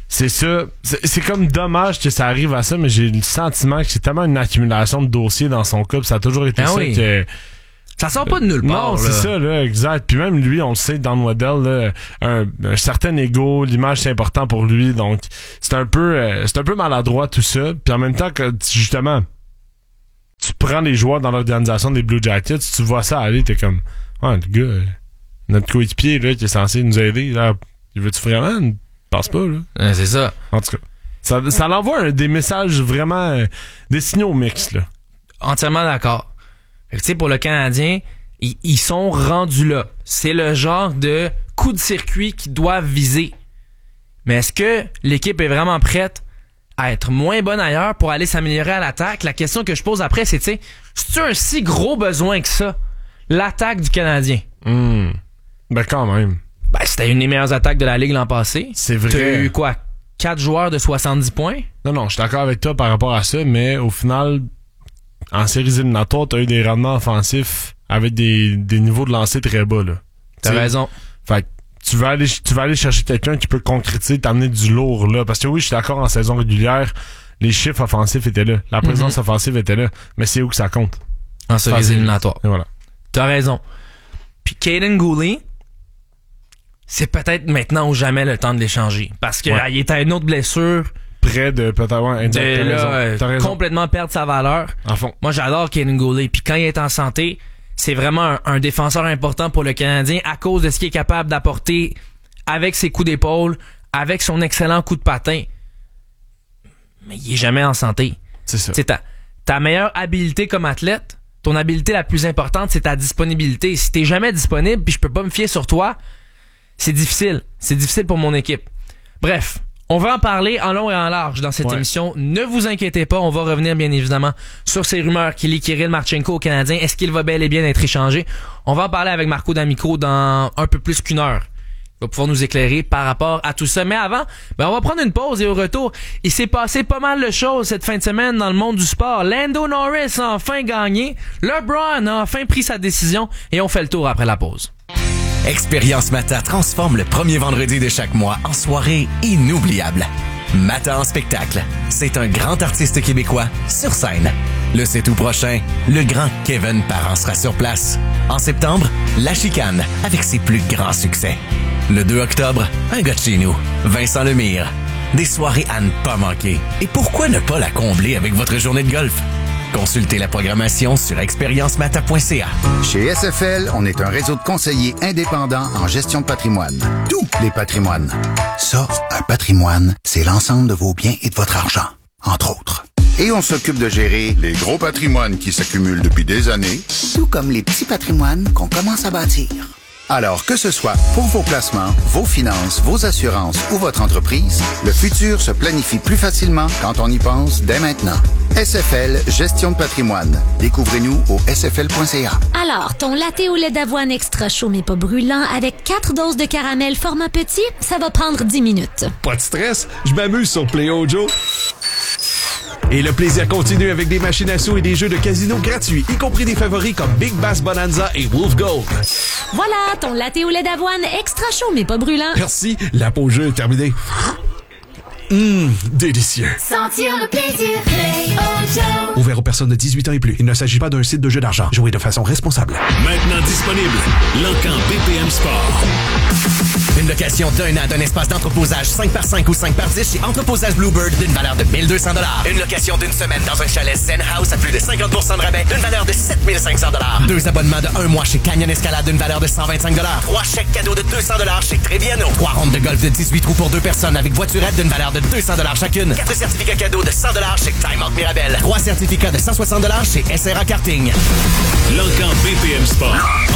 c'est ça. C'est comme dommage que ça arrive à ça, mais j'ai le sentiment que c'est tellement une accumulation de dossiers dans son cas, pis ça a toujours été que... Ça sort pas de nulle part. Non, c'est ça, là, exact. Puis même lui, on le sait, dans Waddell, là, un certain ego, l'image c'est important pour lui, donc c'est un peu maladroit tout ça. Puis en même temps que justement, tu prends les joueurs dans l'organisation des Blue Jackets, tu vois ça aller, t'es comme, le gars, notre coéquipier là, qui est censé nous aider, là, veux-tu vraiment? Ne pense pas, là. C'est ça. En tout cas, ça l'envoie des messages vraiment des signaux mixtes, là. Entièrement d'accord. Tu sais, pour le Canadien, ils sont rendus là. C'est le genre de coup de circuit qu'ils doivent viser. Mais est-ce que l'équipe est vraiment prête à être moins bonne ailleurs pour aller s'améliorer à l'attaque? La question que je pose après, c'est, tu sais, c'est-tu un si gros besoin que ça? L'attaque du Canadien. Ben quand même. Ben, c'était une des meilleures attaques de la Ligue l'an passé. C'est vrai. T'as eu quoi? 4 joueurs de 70 points? Non, je suis d'accord avec toi par rapport à ça, mais au final... En séries éliminatoires, t'as eu des rendements offensifs avec des niveaux de lancer très bas, là. T'as raison. Fait que tu vas aller chercher quelqu'un qui peut concrétiser, t'amener du lourd, là. Parce que oui, je suis d'accord, en saison régulière, les chiffres offensifs étaient là. La présence offensive était là. Mais c'est où que ça compte? En séries éliminatoires. Et voilà. T'as raison. Puis Caden Goulet, c'est peut-être maintenant ou jamais le temps de l'échanger. Parce que il est à une autre blessure... Près de peut-être complètement perdre sa valeur. À fond. Moi, j'adore Caden Goulet. Puis quand il est en santé, c'est vraiment un défenseur important pour le Canadien à cause de ce qu'il est capable d'apporter avec ses coups d'épaule, avec son excellent coup de patin. Mais il est jamais en santé. C'est ça. C'est ta meilleure habileté comme athlète, ton habileté la plus importante, c'est ta disponibilité. Si t'es jamais disponible puis je peux pas me fier sur toi, c'est difficile. C'est difficile pour mon équipe. Bref. On va en parler en long et en large dans cette émission. Ne vous inquiétez pas, on va revenir bien évidemment sur ces rumeurs qui lient Kirill Marchenko au Canadien. Est-ce qu'il va bel et bien être échangé? On va en parler avec Marco D'Amico dans un peu plus qu'une heure. Il va pouvoir nous éclairer par rapport à tout ça. Mais avant, on va prendre une pause et au retour, il s'est passé pas mal de choses cette fin de semaine dans le monde du sport. Lando Norris a enfin gagné. LeBron a enfin pris sa décision et on fait le tour après la pause. Expérience Mata transforme le premier vendredi de chaque mois en soirée inoubliable. Mata en spectacle, c'est un grand artiste québécois sur scène. Le 7 août prochain, le grand Kevin Parent sera sur place. En septembre, La Chicane avec ses plus grands succès. Le 2 octobre, un gars de chez nous, Vincent Lemire. Des soirées à ne pas manquer. Et pourquoi ne pas la combler avec votre journée de golf? Consultez la programmation sur expériencemata.ca. Chez SFL, on est un réseau de conseillers indépendants en gestion de patrimoine. Tous les patrimoines. Ça, un patrimoine, c'est l'ensemble de vos biens et de votre argent, entre autres. Et on s'occupe de gérer les gros patrimoines qui s'accumulent depuis des années, tout comme les petits patrimoines qu'on commence à bâtir. Alors, que ce soit pour vos placements, vos finances, vos assurances ou votre entreprise, le futur se planifie plus facilement quand on y pense dès maintenant. SFL Gestion de patrimoine. Découvrez-nous au sfl.ca. Alors, ton latte au lait d'avoine extra chaud mais pas brûlant avec 4 doses de caramel format petit, ça va prendre 10 minutes. Pas de stress, je m'amuse sur Play Joe. Et le plaisir continue avec des machines à sous et des jeux de casino gratuits, y compris des favoris comme Big Bass Bonanza et Wolf Gold. Voilà, ton latte au lait d'avoine extra chaud mais pas brûlant. Merci, la pause jeu est terminée. Délicieux. Sentir le plaisir, Play Joe. Ouvert aux personnes de 18 ans et plus. Il ne s'agit pas d'un site de jeu d'argent. Jouez de façon responsable. Maintenant disponible, L'Encan BPM Sport. Une location d'un an d'un espace d'entreposage 5x5 ou 5x10 chez Entreposage Bluebird d'une valeur de 1 200 $. Une location d'une semaine dans un chalet Zen House à plus de 50% de rabais d'une valeur de 7 500 $. 2 abonnements de 1 mois chez Canyon Escalade d'une valeur de 125 $. 3 chèques cadeaux de 200 $ chez Treviano. 3 rondes de golf de 18 trous pour 2 personnes avec voiturette d'une valeur de 200 $ chacune. 4 certificats cadeaux de 100 $ chez Time Out Mirabel. 3 certificats de 160 $ chez SRA Karting. L'Encan BPM Sport.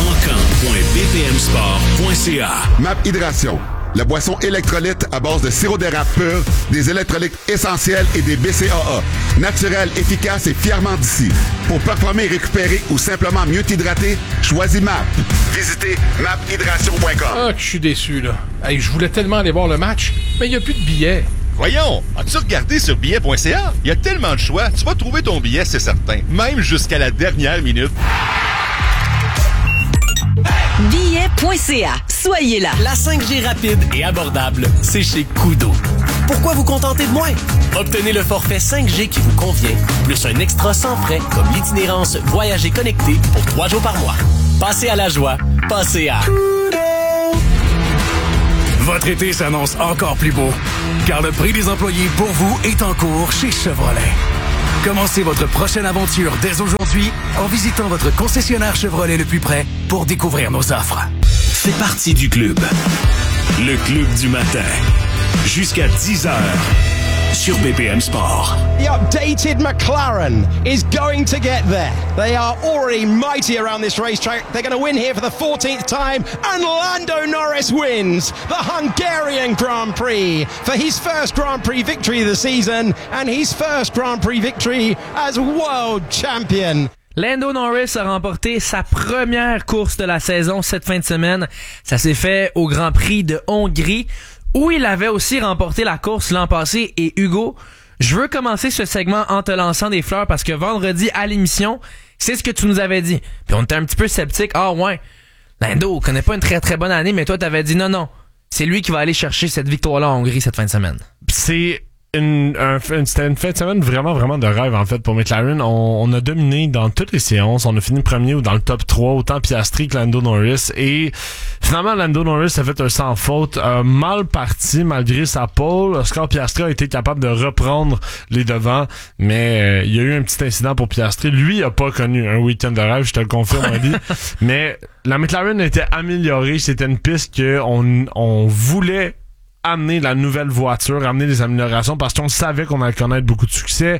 Encan.bpmsport.ca. MAP Hydration. La boisson électrolyte à base de sirop d'érable pur, des électrolytes essentiels et des BCAA. Naturel, efficace et fièrement d'ici. Pour performer, récupérer ou simplement mieux t'hydrater, choisis MAP. Visitez maphydration.com. Ah, que je suis déçu, là. Hey, je voulais tellement aller voir le match, mais il n'y a plus de billets. Voyons, as-tu regardé sur billet.ca? Il y a tellement de choix, tu vas trouver ton billet, c'est certain. Même jusqu'à la dernière minute. Billet.ca. Koodo.ca. Soyez là. La 5G rapide et abordable, c'est chez Koodo. Pourquoi vous contenter de moins? Obtenez le forfait 5G qui vous convient, plus un extra sans frais comme l'itinérance Voyager connecté pour 3 jours par mois. Passez à la joie. Passez à Koodo. Votre été s'annonce encore plus beau, car le prix des employés pour vous est en cours chez Chevrolet. Commencez votre prochaine aventure dès aujourd'hui en visitant votre concessionnaire Chevrolet le plus près pour découvrir nos offres. Fais partie du club. Le club du matin. Jusqu'à 10h sur BPM Sport. The updated McLaren is going to get there. They are already mighty around this racetrack. They're going to win here for the 14th time, and Lando Norris wins the Hungarian Grand Prix for his first Grand Prix victory of the season and his first Grand Prix victory as world champion. Lando Norris a remporté sa première course de la saison cette fin de semaine. Ça s'est fait au Grand Prix de Hongrie, où il avait aussi remporté la course l'an passé. Et Hugo, je veux commencer ce segment en te lançant des fleurs parce que vendredi à l'émission, c'est ce que tu nous avais dit. Puis on était un petit peu sceptiques. Ah ouais, Lando connaît pas une très très bonne année, mais toi t'avais dit non, c'est lui qui va aller chercher cette victoire-là en Hongrie cette fin de semaine. C'était une fin de semaine vraiment, vraiment de rêve, en fait, pour McLaren. On a dominé dans toutes les séances. On a fini premier ou dans le top 3, autant Piastri que Lando Norris. Et finalement, Lando Norris a fait un sans faute, mal parti malgré sa pole. Oscar Piastri a été capable de reprendre les devants, mais il y a eu un petit incident pour Piastri. Lui a pas connu un week-end de rêve, je te le confirme, Ali. Mais la McLaren était améliorée. C'était une piste on voulait amener la nouvelle voiture, amener des améliorations parce qu'on savait qu'on allait connaître beaucoup de succès,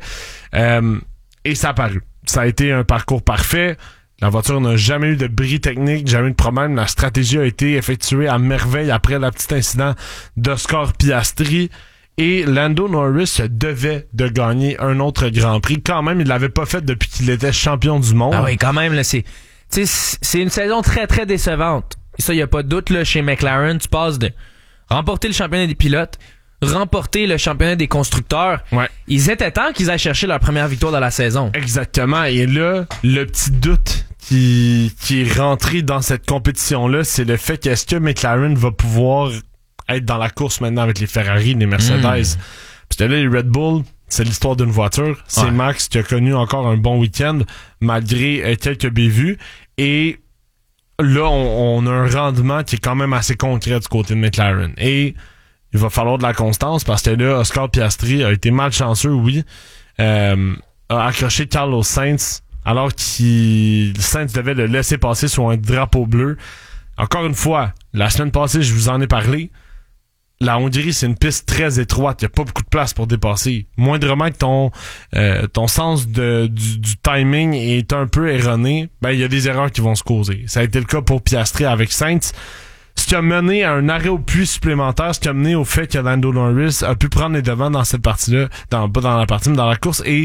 et ça a paru. Ça a été un parcours parfait. La voiture n'a jamais eu de bris technique, jamais eu de problème. La stratégie a été effectuée à merveille après le petit incident d'Oscar Piastri. Et Lando Norris se devait de gagner un autre Grand Prix. Quand même, il l'avait pas fait depuis qu'il était champion du monde. Ah oui, quand même, là, c'est une saison très, très décevante. Et ça, y a pas de doute, là, chez McLaren. Tu passes de remporter le championnat des pilotes, remporter le championnat des constructeurs. Ouais. Ils étaient temps qu'ils aillent chercher leur première victoire de la saison. Exactement. Et là, le petit doute qui est rentré dans cette compétition-là, c'est le fait qu'est-ce que McLaren va pouvoir être dans la course maintenant avec les Ferrari, les Mercedes. Parce que là, les Red Bull, c'est l'histoire d'une voiture. C'est Max qui a connu encore un bon week-end malgré quelques bévues. Et là, on a un rendement qui est quand même assez concret du côté de McLaren. Et il va falloir de la constance parce que là, Oscar Piastri a été malchanceux, oui. A accroché Carlos Sainz alors que Sainz devait le laisser passer sur un drapeau bleu. Encore une fois, la semaine passée, je vous en ai parlé. La Hongrie, c'est une piste très étroite. Il n'y a pas beaucoup de place pour dépasser. Moindrement que ton sens du timing est un peu erroné, il y a des erreurs qui vont se causer. Ça a été le cas pour Piastri avec Sainz. Ce qui a mené à un arrêt au puits supplémentaire, ce qui a mené au fait que Lando Norris a pu prendre les devants dans cette partie-là, pas dans la partie, mais dans la course, et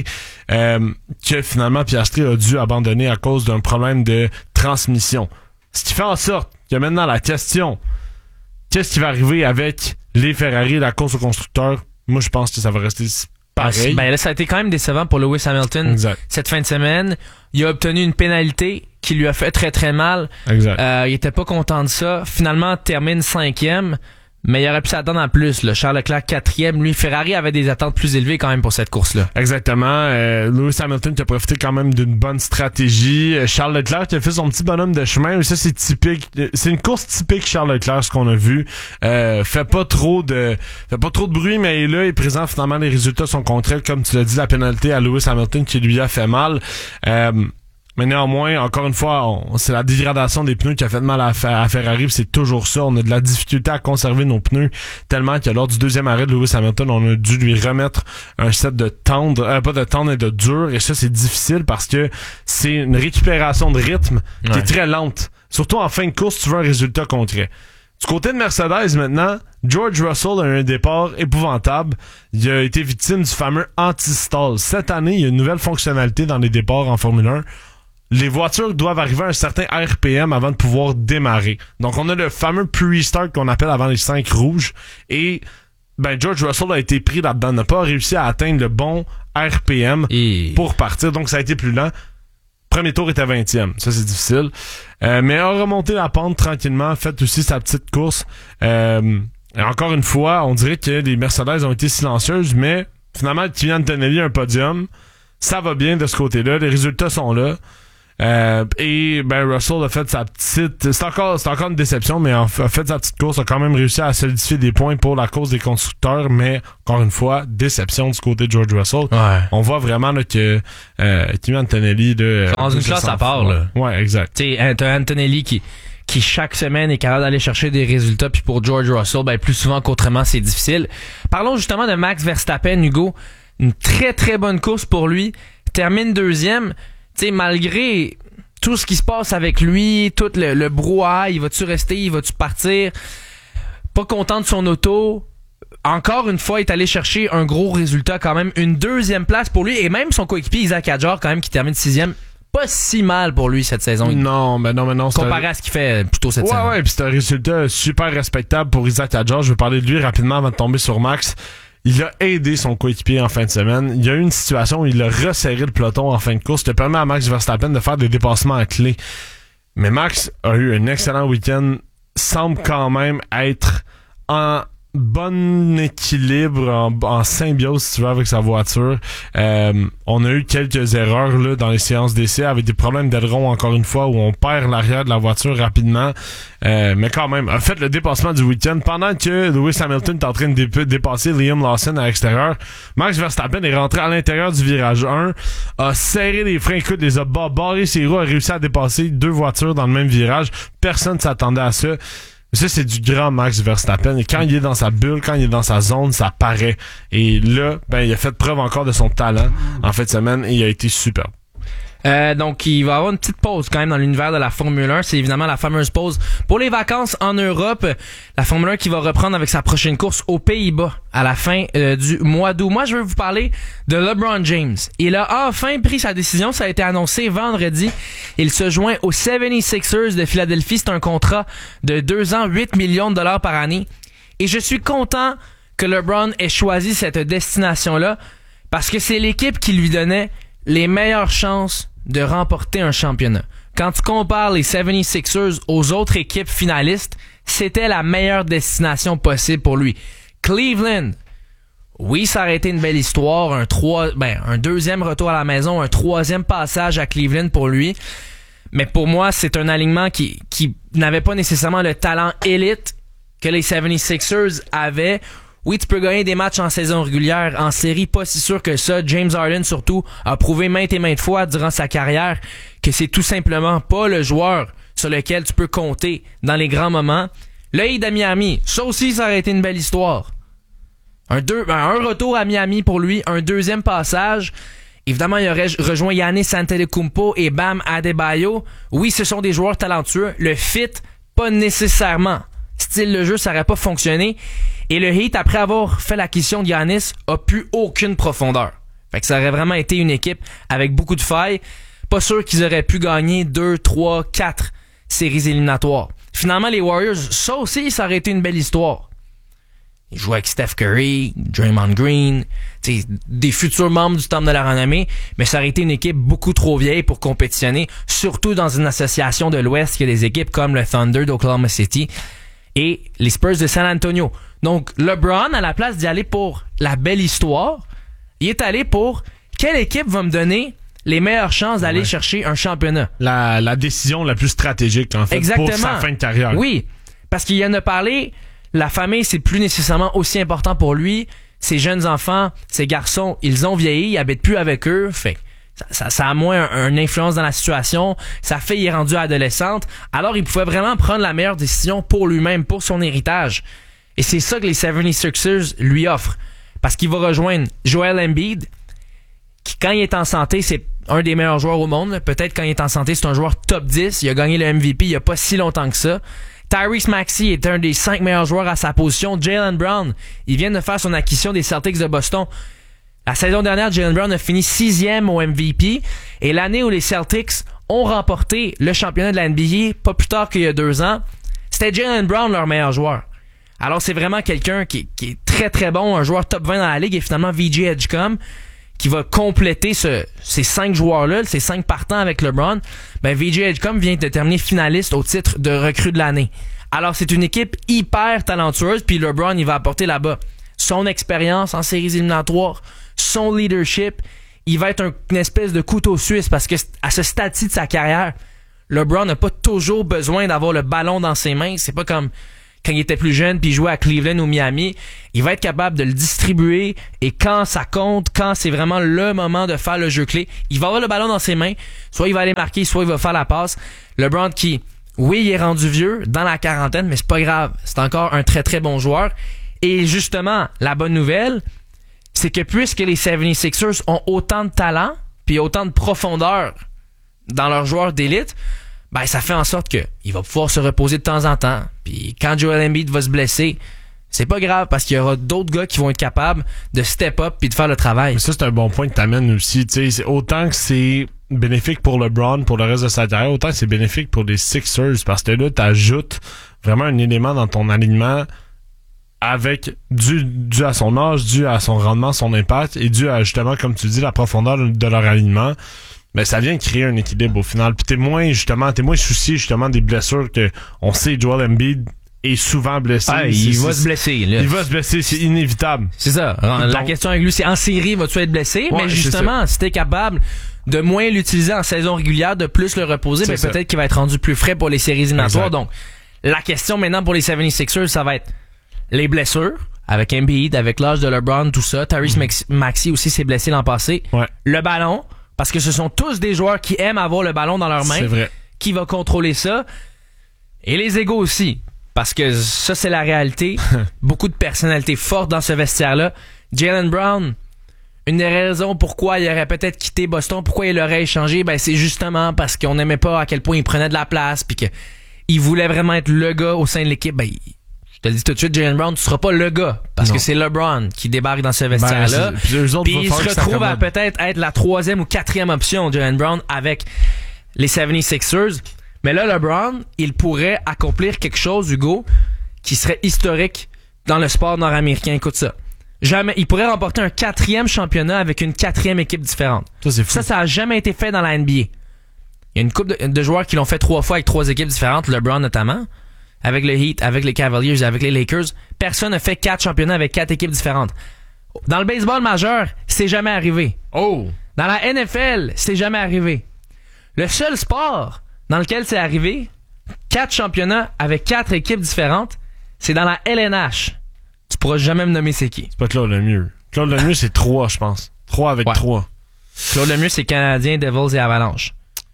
que finalement Piastri a dû abandonner à cause d'un problème de transmission. Ce qui fait en sorte que maintenant la question, qu'est-ce qui va arriver avec les Ferrari, la course aux constructeurs? Moi, je pense que ça va rester pareil. Là, ça a été quand même décevant pour Lewis Hamilton. Exact. Cette fin de semaine. Il a obtenu une pénalité qui lui a fait très très mal. Exact. Il était pas content de ça. Finalement, termine 5e. Mais il aurait pu s'attendre en plus. Là. Charles Leclerc 4e. Lui, Ferrari avait des attentes plus élevées quand même pour cette course-là. Exactement. Lewis Hamilton qui a profité quand même d'une bonne stratégie. Charles Leclerc qui a fait son petit bonhomme de chemin. Ça, c'est typique. C'est une course typique Charles Leclerc, ce qu'on a vu. Fait pas trop de bruit, mais il est là, il est présent. Finalement, les résultats sont contraires. Comme tu l'as dit, la pénalité à Lewis Hamilton qui lui a fait mal. Mais néanmoins, encore une fois, c'est la dégradation des pneus qui a fait mal à Ferrari, c'est toujours ça. On a de la difficulté à conserver nos pneus, tellement que lors du deuxième arrêt de Lewis Hamilton, on a dû lui remettre un set de tendre, pas de tendre et de dur, et ça, c'est difficile parce que c'est une récupération de rythme qui est très lente. Surtout en fin de course, tu veux un résultat concret. Du côté de Mercedes, maintenant, George Russell a eu un départ épouvantable. Il a été victime du fameux anti-stall. Cette année, il y a une nouvelle fonctionnalité dans les départs en Formule 1. Les voitures doivent arriver à un certain RPM avant de pouvoir démarrer. Donc, on a le fameux pre-start qu'on appelle avant les 5 rouges. Et George Russell a été pris là-dedans, n'a pas réussi à atteindre le bon RPM pour partir. Donc, ça a été plus lent. Premier tour était 20e. Ça, c'est difficile. Mais a remonté la pente tranquillement, fait aussi sa petite course. Et encore une fois, on dirait que les Mercedes ont été silencieuses, mais finalement, Kimi Antonelli a un podium. Ça va bien de ce côté-là. Les résultats sont là. Et Russell a fait sa petite... C'est encore une déception, mais a fait sa petite course, a quand même réussi à solidifier des points pour la course des constructeurs, mais encore une fois, déception du côté de George Russell. Ouais. On voit vraiment là, que Kimi Antonelli... dans une classe à part, là. Ouais, exact. T'as Antonelli qui chaque semaine est capable d'aller chercher des résultats, puis pour George Russell, plus souvent qu'autrement, c'est difficile. Parlons justement de Max Verstappen, Hugo. Une très très bonne course pour lui. Termine 2e. T'sais, malgré tout ce qui se passe avec lui, tout le brouhaha, il va-tu rester, il va-tu partir, pas content de son auto, encore une fois, il est allé chercher un gros résultat quand même, une 2e place pour lui, et même son coéquipier Isaac Hadjar quand même qui termine 6e, pas si mal pour lui cette saison. Non. Comparé à ce qu'il fait plutôt cette saison. Ouais, puis c'est un résultat super respectable pour Isaac Hadjar. Je vais parler de lui rapidement avant de tomber sur Max. Il a aidé son coéquipier en fin de semaine. Il y a eu une situation où il a resserré le peloton en fin de course. Ça permet à Max Verstappen de faire des dépassements à clé. Mais Max a eu un excellent week-end. Semble quand même être en bon équilibre, en symbiose, si tu veux, avec sa voiture. On a eu quelques erreurs là dans les séances d'essai avec des problèmes d'aileron, encore une fois, où on perd l'arrière de la voiture rapidement. Mais quand même, a fait le dépassement du week-end pendant que Lewis Hamilton est en train de dépasser Liam Lawson à l'extérieur. Max Verstappen est rentré à l'intérieur du virage 1, a serré les freins, écoute, les a barré ses roues, a réussi à dépasser 2 voitures dans le même virage. Personne ne s'attendait à ça. Ça, c'est du grand Max Verstappen. Et quand il est dans sa bulle, quand il est dans sa zone, ça paraît. Et là, il a fait preuve encore de son talent en fin de semaine et il a été superbe. Donc, il va y avoir une petite pause quand même dans l'univers de la Formule 1. C'est évidemment la fameuse pause pour les vacances en Europe. La Formule 1 qui va reprendre avec sa prochaine course aux Pays-Bas à la fin du mois d'août. Moi, je veux vous parler de LeBron James. Il a enfin pris sa décision. Ça a été annoncé vendredi. Il se joint aux 76ers de Philadelphie. C'est un contrat de 2 ans, 8 millions de dollars par année. Et je suis content que LeBron ait choisi cette destination-là parce que c'est l'équipe qui lui donnait les meilleures chances de remporter un championnat. Quand tu compares les 76ers aux autres équipes finalistes, c'était la meilleure destination possible pour lui. Cleveland, oui, ça aurait été une belle histoire, un 2e retour à la maison, un 3e passage à Cleveland pour lui. Mais pour moi, c'est un alignement qui n'avait pas nécessairement le talent élite que les 76ers avaient. Oui, tu peux gagner des matchs en saison régulière, en série, pas si sûr que ça. James Harden, surtout, a prouvé maintes et maintes fois durant sa carrière que c'est tout simplement pas le joueur sur lequel tu peux compter dans les grands moments. Le Heat à Miami, ça aussi, ça aurait été une belle histoire. Un retour à Miami pour lui, un 2e passage. Évidemment, il aurait rejoint Giannis Antetokounmpo et Bam Adebayo. Oui, ce sont des joueurs talentueux. Le fit, pas nécessairement. Style de jeu, ça aurait pas fonctionné. Et le Heat, après avoir fait l'acquisition de Giannis, a plus aucune profondeur. Fait que ça aurait vraiment été une équipe avec beaucoup de failles. Pas sûr qu'ils auraient pu gagner 2, 3, 4 séries éliminatoires. Finalement, les Warriors, ça aussi, ça aurait été une belle histoire. Ils jouaient avec Steph Curry, Draymond Green, des futurs membres du Temple de la Renommée, mais ça aurait été une équipe beaucoup trop vieille pour compétitionner, surtout dans une association de l'Ouest qui a des équipes comme le Thunder d'Oklahoma City et les Spurs de San Antonio. Donc, LeBron, à la place d'y aller pour la belle histoire, il est allé pour quelle équipe va me donner les meilleures chances d'aller chercher un championnat. La décision la plus stratégique, en fait, exactement, pour sa fin de carrière. Oui, parce qu'il en a parlé, la famille, c'est plus nécessairement aussi important pour lui. Ses jeunes enfants, ses garçons, ils ont vieilli, ils habitent plus avec eux, fait ça a moins une influence dans la situation. Sa fille est rendue adolescente, alors il pouvait vraiment prendre la meilleure décision pour lui-même, pour son héritage. Et c'est ça que les 76ers lui offrent. Parce qu'il va rejoindre Joel Embiid, qui quand il est en santé, c'est un des meilleurs joueurs au monde. Peut-être quand il est en santé, c'est un joueur top 10. Il a gagné le MVP il y a pas si longtemps que ça. Tyrese Maxey est un des 5 meilleurs joueurs à sa position. Jaylen Brown, il vient de faire son acquisition des Celtics de Boston. La saison dernière, Jaylen Brown a fini 6e au MVP. Et l'année où les Celtics ont remporté le championnat de la NBA, pas plus tard qu'il y a 2 ans, c'était Jaylen Brown leur meilleur joueur. Alors c'est vraiment quelqu'un qui est très très bon, un joueur top 20 dans la ligue, et finalement VJ Edgecombe, qui va compléter ces 5 joueurs-là, ces 5 partants avec LeBron, ben VJ Edgecombe vient de terminer finaliste au titre de recrue de l'année. Alors c'est une équipe hyper talentueuse, puis LeBron il va apporter là-bas son expérience en séries éliminatoires, son leadership. Il va être une espèce de couteau suisse parce que à ce stade-ci de sa carrière, LeBron n'a pas toujours besoin d'avoir le ballon dans ses mains. C'est pas comme quand il était plus jeune puis il jouait à Cleveland ou Miami. Il va être capable de le distribuer et quand ça compte, quand c'est vraiment le moment de faire le jeu clé, il va avoir le ballon dans ses mains. Soit il va aller marquer, soit il va faire la passe. LeBron qui, oui, il est rendu vieux, dans la quarantaine, mais c'est pas grave. C'est encore un très très bon joueur. Et justement, la bonne nouvelle, c'est que puisque les 76ers ont autant de talent puis autant de profondeur dans leurs joueurs d'élite, ben ça fait en sorte que il va pouvoir se reposer de temps en temps. Puis quand Joel Embiid va se blesser, c'est pas grave parce qu'il y aura d'autres gars qui vont être capables de step up puis de faire le travail. Mais ça c'est un bon point que t'amènes aussi. Tu sais, autant que c'est bénéfique pour LeBron pour le reste de sa carrière, autant que c'est bénéfique pour les Sixers parce que là t'ajoutes vraiment un élément dans ton alignement avec dû à son âge, dû à son rendement, son impact et dû à justement comme tu dis la profondeur de leur alignement. Ben ça vient créer un équilibre au final. Puis t'es moins soucié justement des blessures que on sait Joel Embiid est souvent blessé. Ah, il va se blesser. Là. Il va se blesser, c'est inévitable. C'est ça. La question avec lui, c'est en série, vas-tu être blessé? Ouais, mais justement, si t'es capable de moins l'utiliser en saison régulière, de plus le reposer, ben peut-être qu'il va être rendu plus frais pour les séries éliminatoires. Donc, la question maintenant pour les 76ers, ça va être les blessures, avec Embiid, avec l'âge de LeBron, tout ça. Tyrese Maxey aussi s'est blessé l'an passé. Ouais. Le ballon, parce que ce sont tous des joueurs qui aiment avoir le ballon dans leurs mains. C'est vrai. Qui va contrôler ça. Et les égos aussi. Parce que ça, c'est la réalité. Beaucoup de personnalités fortes dans ce vestiaire-là. Jaylen Brown, une des raisons pourquoi il aurait peut-être quitté Boston, pourquoi il aurait échangé, ben c'est justement parce qu'on n'aimait pas à quel point il prenait de la place, puis qu'il voulait vraiment être le gars au sein de l'équipe. Ben, je te le dis tout de suite, Jaylen Brown, tu seras pas le gars. Parce que c'est LeBron qui débarque dans ce vestiaire-là. Puis il se retrouve à peut-être être la 3e ou 4e option, Jaylen Brown, avec les 76ers. Mais là, LeBron, il pourrait accomplir quelque chose, Hugo, qui serait historique dans le sport nord-américain. Écoute ça. Jamais, il pourrait remporter un 4e championnat avec une 4e équipe différente. Ça, c'est fou. Ça a jamais été fait dans la NBA. Il y a une couple de joueurs qui l'ont fait 3 fois avec 3 équipes différentes, LeBron notamment. Avec le Heat, avec les Cavaliers, avec les Lakers, personne n'a fait 4 championnats avec 4 équipes différentes. Dans le baseball majeur, c'est jamais arrivé. Oh! Dans la NFL, c'est jamais arrivé. Le seul sport dans lequel c'est arrivé, 4 championnats avec 4 équipes différentes, c'est dans la LNH. Tu pourras jamais me nommer c'est qui. C'est pas Claude Lemieux. Claude Lemieux, c'est 3, je pense. 3 avec 3. Claude Lemieux, c'est Canadien, Devils et Avalanche.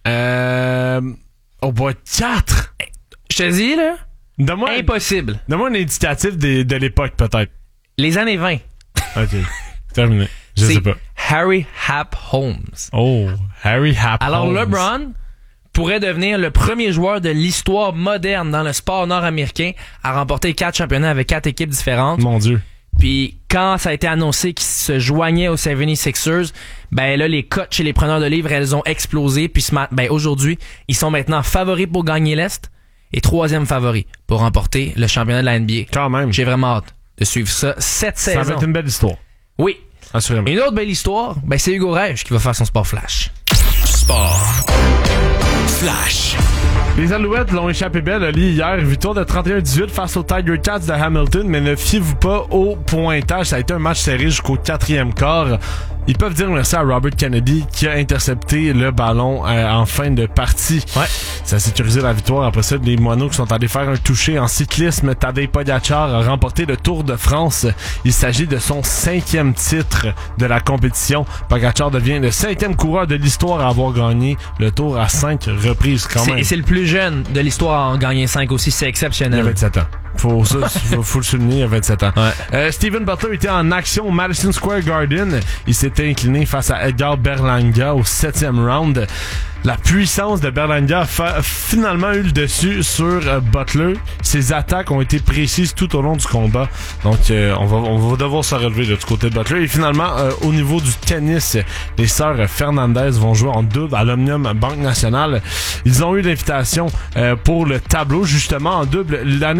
On va 4! Je te dis, là, impossible. Donne-moi un indicatif de l'époque, peut-être. Les années 20. OK. Terminé. Je sais pas. Harry Hap Holmes. Oh, Harry Hap Alors, Holmes. LeBron pourrait devenir le premier joueur de l'histoire moderne dans le sport nord-américain à remporter 4 championnats avec 4 équipes différentes. Mon Dieu. Puis quand ça a été annoncé qu'il se joignait aux 76ers, ben là, les cotes chez les preneurs de livres, elles ont explosé. Puis aujourd'hui, ils sont maintenant favoris pour gagner l'Est et 3e favoris pour remporter le championnat de la NBA. Quand même. J'ai vraiment hâte de suivre ça cette saison. Ça va être une belle histoire. Oui. Assurément. Une autre belle histoire, ben c'est Hugo Rèche qui va faire son Sport Flash. Sport Flash. Les Alouettes l'ont échappé belle, Ali, hier. Victoire de 31-18 face aux Tiger Cats de Hamilton, mais ne fiez-vous pas au pointage. Ça a été un match serré jusqu'au 4e quart. Ils peuvent dire merci à Robert Kennedy qui a intercepté le ballon en fin de partie. Ouais. Ça a sécurisé la victoire. Après ça, les Moineaux qui sont allés faire un toucher en cyclisme. Tadej Pogačar a remporté le Tour de France. Il s'agit de son 5e titre de la compétition. Pogačar devient le 5e coureur de l'histoire à avoir gagné le Tour à 5 reprises quand même. Et c'est le plus jeune de l'histoire à en gagner 5 aussi. C'est exceptionnel. Il a 27 ans. Faut le souligner, il a 27 ans. Ouais. Steven Butler était en action au Madison Square Garden. Il s'était incliné face à Edgar Berlanga au 7e round. La puissance de Berlanga a finalement eu le dessus sur Butler. Ses attaques ont été précises tout au long du combat. Donc, on va devoir se relever là, du côté de Butler. Et finalement, au niveau du tennis, les sœurs Fernandez vont jouer en double à l'Omnium Banque Nationale. Ils ont eu l'invitation pour le tableau, justement, en double l'année dernière.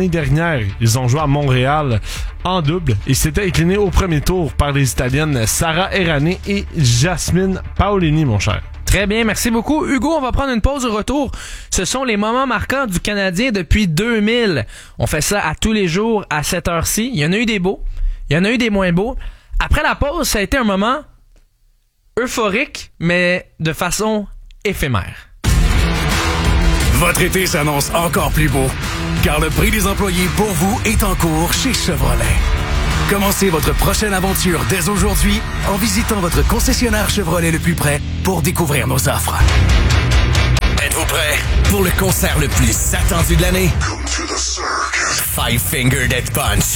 dernière, ils ont joué à Montréal en double et s'étaient inclinés au premier tour par les Italiennes Sara Errani et Jasmine Paolini, mon cher. Très bien, merci beaucoup. Hugo, on va prendre une pause au retour. Ce sont les moments marquants du Canadien depuis 2000. On fait ça à tous les jours à cette heure-ci. Il y en a eu des beaux, il y en a eu des moins beaux. Après la pause, ça a été un moment euphorique, mais de façon éphémère. Votre été s'annonce encore plus beau, car le prix des employés pour vous est en cours chez Chevrolet. Commencez votre prochaine aventure dès aujourd'hui en visitant votre concessionnaire Chevrolet le plus près pour découvrir nos offres. Êtes-vous prêts pour le concert le plus attendu de l'année? Five Finger Death Punch.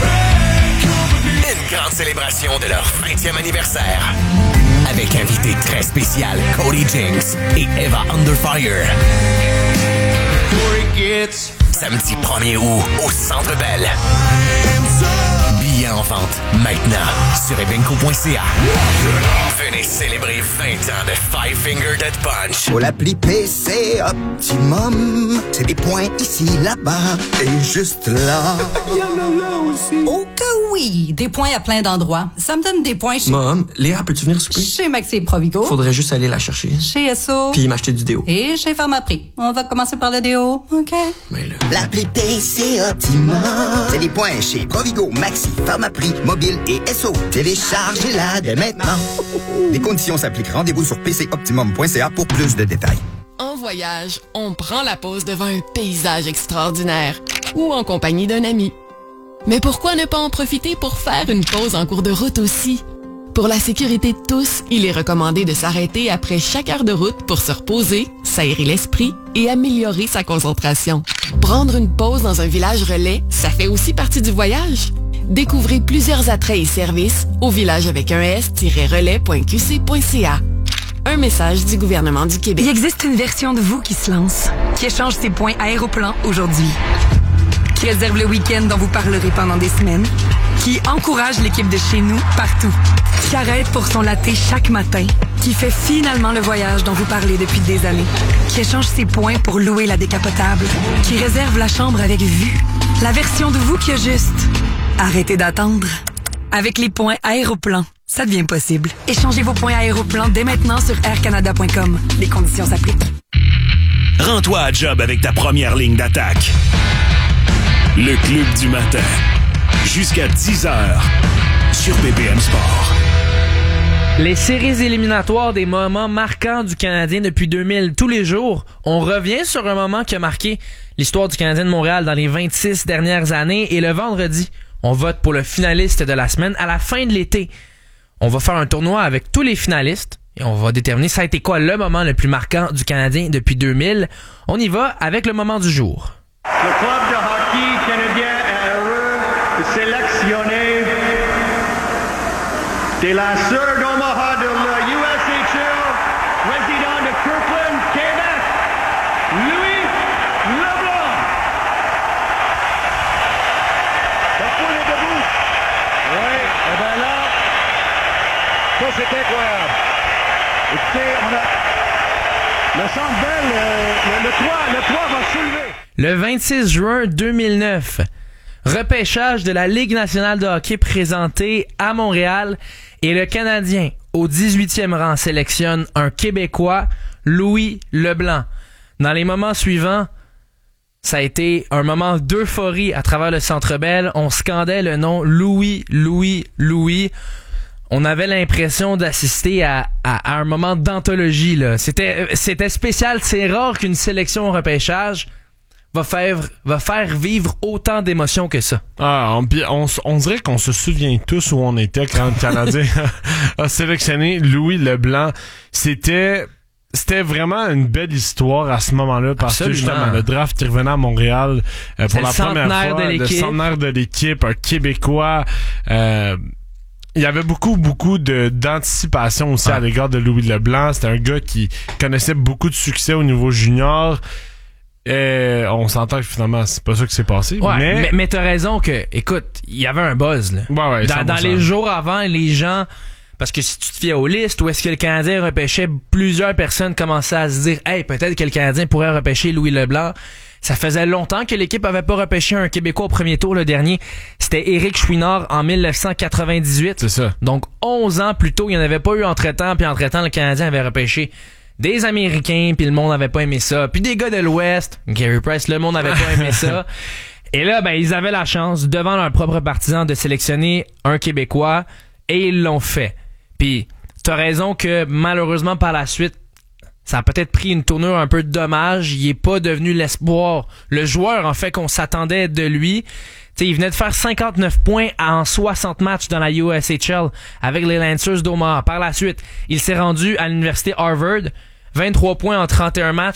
Une grande célébration de leur 20e anniversaire. Avec invité très spécial Cody Jinks et Eva Underfire. Samedi 1er août au Centre Bell. Billets en vente maintenant sur evenco.ca. Venez célébrer 20 ans de Five Finger Death Punch. Pour l'appli PC Optimum, c'est des points ici, là-bas et juste là. Il y en a là aussi. Oh que oui, des points à plein d'endroits. Ça me donne des points chez... Mom, Léa, peux-tu venir souper? Chez Maxi et Provigo. Faudrait juste aller la chercher. Chez Esso. Puis m'acheter du déo. Et chez Pharmaprix. On va commencer par le déo, OK? Mais là... L'appli PC Optimum, c'est des points chez Provigo, Maxi, Pharmaprix, Mobile et Esso. Téléchargez-la dès maintenant. Les conditions s'appliquent. Rendez-vous sur pcoptimum.ca pour plus de détails. En voyage, on prend la pause devant un paysage extraordinaire ou en compagnie d'un ami. Mais pourquoi ne pas en profiter pour faire une pause en cours de route aussi? Pour la sécurité de tous, il est recommandé de s'arrêter après chaque heure de route pour se reposer, s'aérer l'esprit et améliorer sa concentration. Prendre une pause dans un village relais, ça fait aussi partie du voyage. Découvrez plusieurs attraits et services au village avec un s-relais.qc.ca. Un message du gouvernement du Québec. Il existe une version de vous qui se lance, qui échange ses points Aéroplan aujourd'hui, qui réserve le week-end dont vous parlerez pendant des semaines, qui encourage l'équipe de chez nous partout, qui arrête pour son latte chaque matin, qui fait finalement le voyage dont vous parlez depuis des années, qui échange ses points pour louer la décapotable, qui réserve la chambre avec vue. La version de vous qui a juste... Arrêtez d'attendre. Avec les points Aéroplan, ça devient possible. Échangez vos points Aéroplan dès maintenant sur aircanada.com. Les conditions s'appliquent. Rends-toi à job avec ta première ligne d'attaque. Le Club du matin. Jusqu'à 10h sur BPM Sport. Les séries éliminatoires des moments marquants du Canadien depuis 2000. Tous les jours, on revient sur un moment qui a marqué l'histoire du Canadien de Montréal dans les 26 dernières années. Et le vendredi, on vote pour le finaliste de la semaine à la fin de l'été. On va faire un tournoi avec tous les finalistes et on va déterminer ça a été quoi le moment le plus marquant du Canadien depuis 2000. On y va avec le moment du jour. Le club de hockey canadien est heureux de sélectionner de la sœur d'Omaha de l'USHL, résident de Kirkland, Québec, Louis Leblanc. La foule est debout. Oui, et bien là, ça c'est incroyable. Écoutez, on a le Centre Bell, le toit va soulever. Le 26 juin 2009, repêchage de la Ligue nationale de hockey présenté à Montréal et le Canadien, au 18e rang, sélectionne un Québécois, Louis Leblanc. Dans les moments suivants, ça a été un moment d'euphorie à travers le Centre Bell. On scandait le nom Louis, Louis, Louis. On avait l'impression d'assister à un moment d'anthologie, là. C'était spécial. C'est rare qu'une sélection au repêchage va faire vivre autant d'émotions que ça. Ah, on dirait qu'on se souvient tous où on était quand le Canadien a sélectionné Louis Leblanc. C'était vraiment une belle histoire à ce moment-là parce que justement le draft qui revenait à Montréal pour la première fois, le centenaire de l'équipe, un Québécois. Il y avait beaucoup d'anticipation aussi à l'égard de Louis Leblanc. C'était un gars qui connaissait beaucoup de succès au niveau junior. Et on s'entend que finalement c'est pas ça qui s'est passé. Ouais, mais t'as raison que, écoute, il y avait un buzz là. Ouais, dans les jours avant, les gens Parce que si tu te fiais aux listes où est-ce que le Canadien repêchait, plusieurs personnes commençaient à se dire « Hey, peut-être que le Canadien pourrait repêcher Louis Leblanc ». Ça faisait longtemps que l'équipe avait pas repêché un Québécois au premier tour. Le dernier, c'était Éric Chouinard en 1998. C'est ça. Donc 11 ans plus tôt, il n'y en avait pas eu entre-temps. Puis entre-temps, le Canadien avait repêché des Américains, puis le monde n'avait pas aimé ça. Puis des gars de l'Ouest, Gary Price, le monde n'avait pas aimé ça. Et là, ben ils avaient la chance, devant leurs propres partisans, de sélectionner un Québécois. Et ils l'ont fait. Puis t'as raison que malheureusement, par la suite, ça a peut-être pris une tournure un peu dommage. Il est pas devenu l'espoir. Le joueur, en fait, qu'on s'attendait de lui. T'sais, il venait de faire 59 points en 60 matchs dans la USHL avec les Lancers d'Omaha. Par la suite, il s'est rendu à l'université Harvard. 23 points en 31 matchs.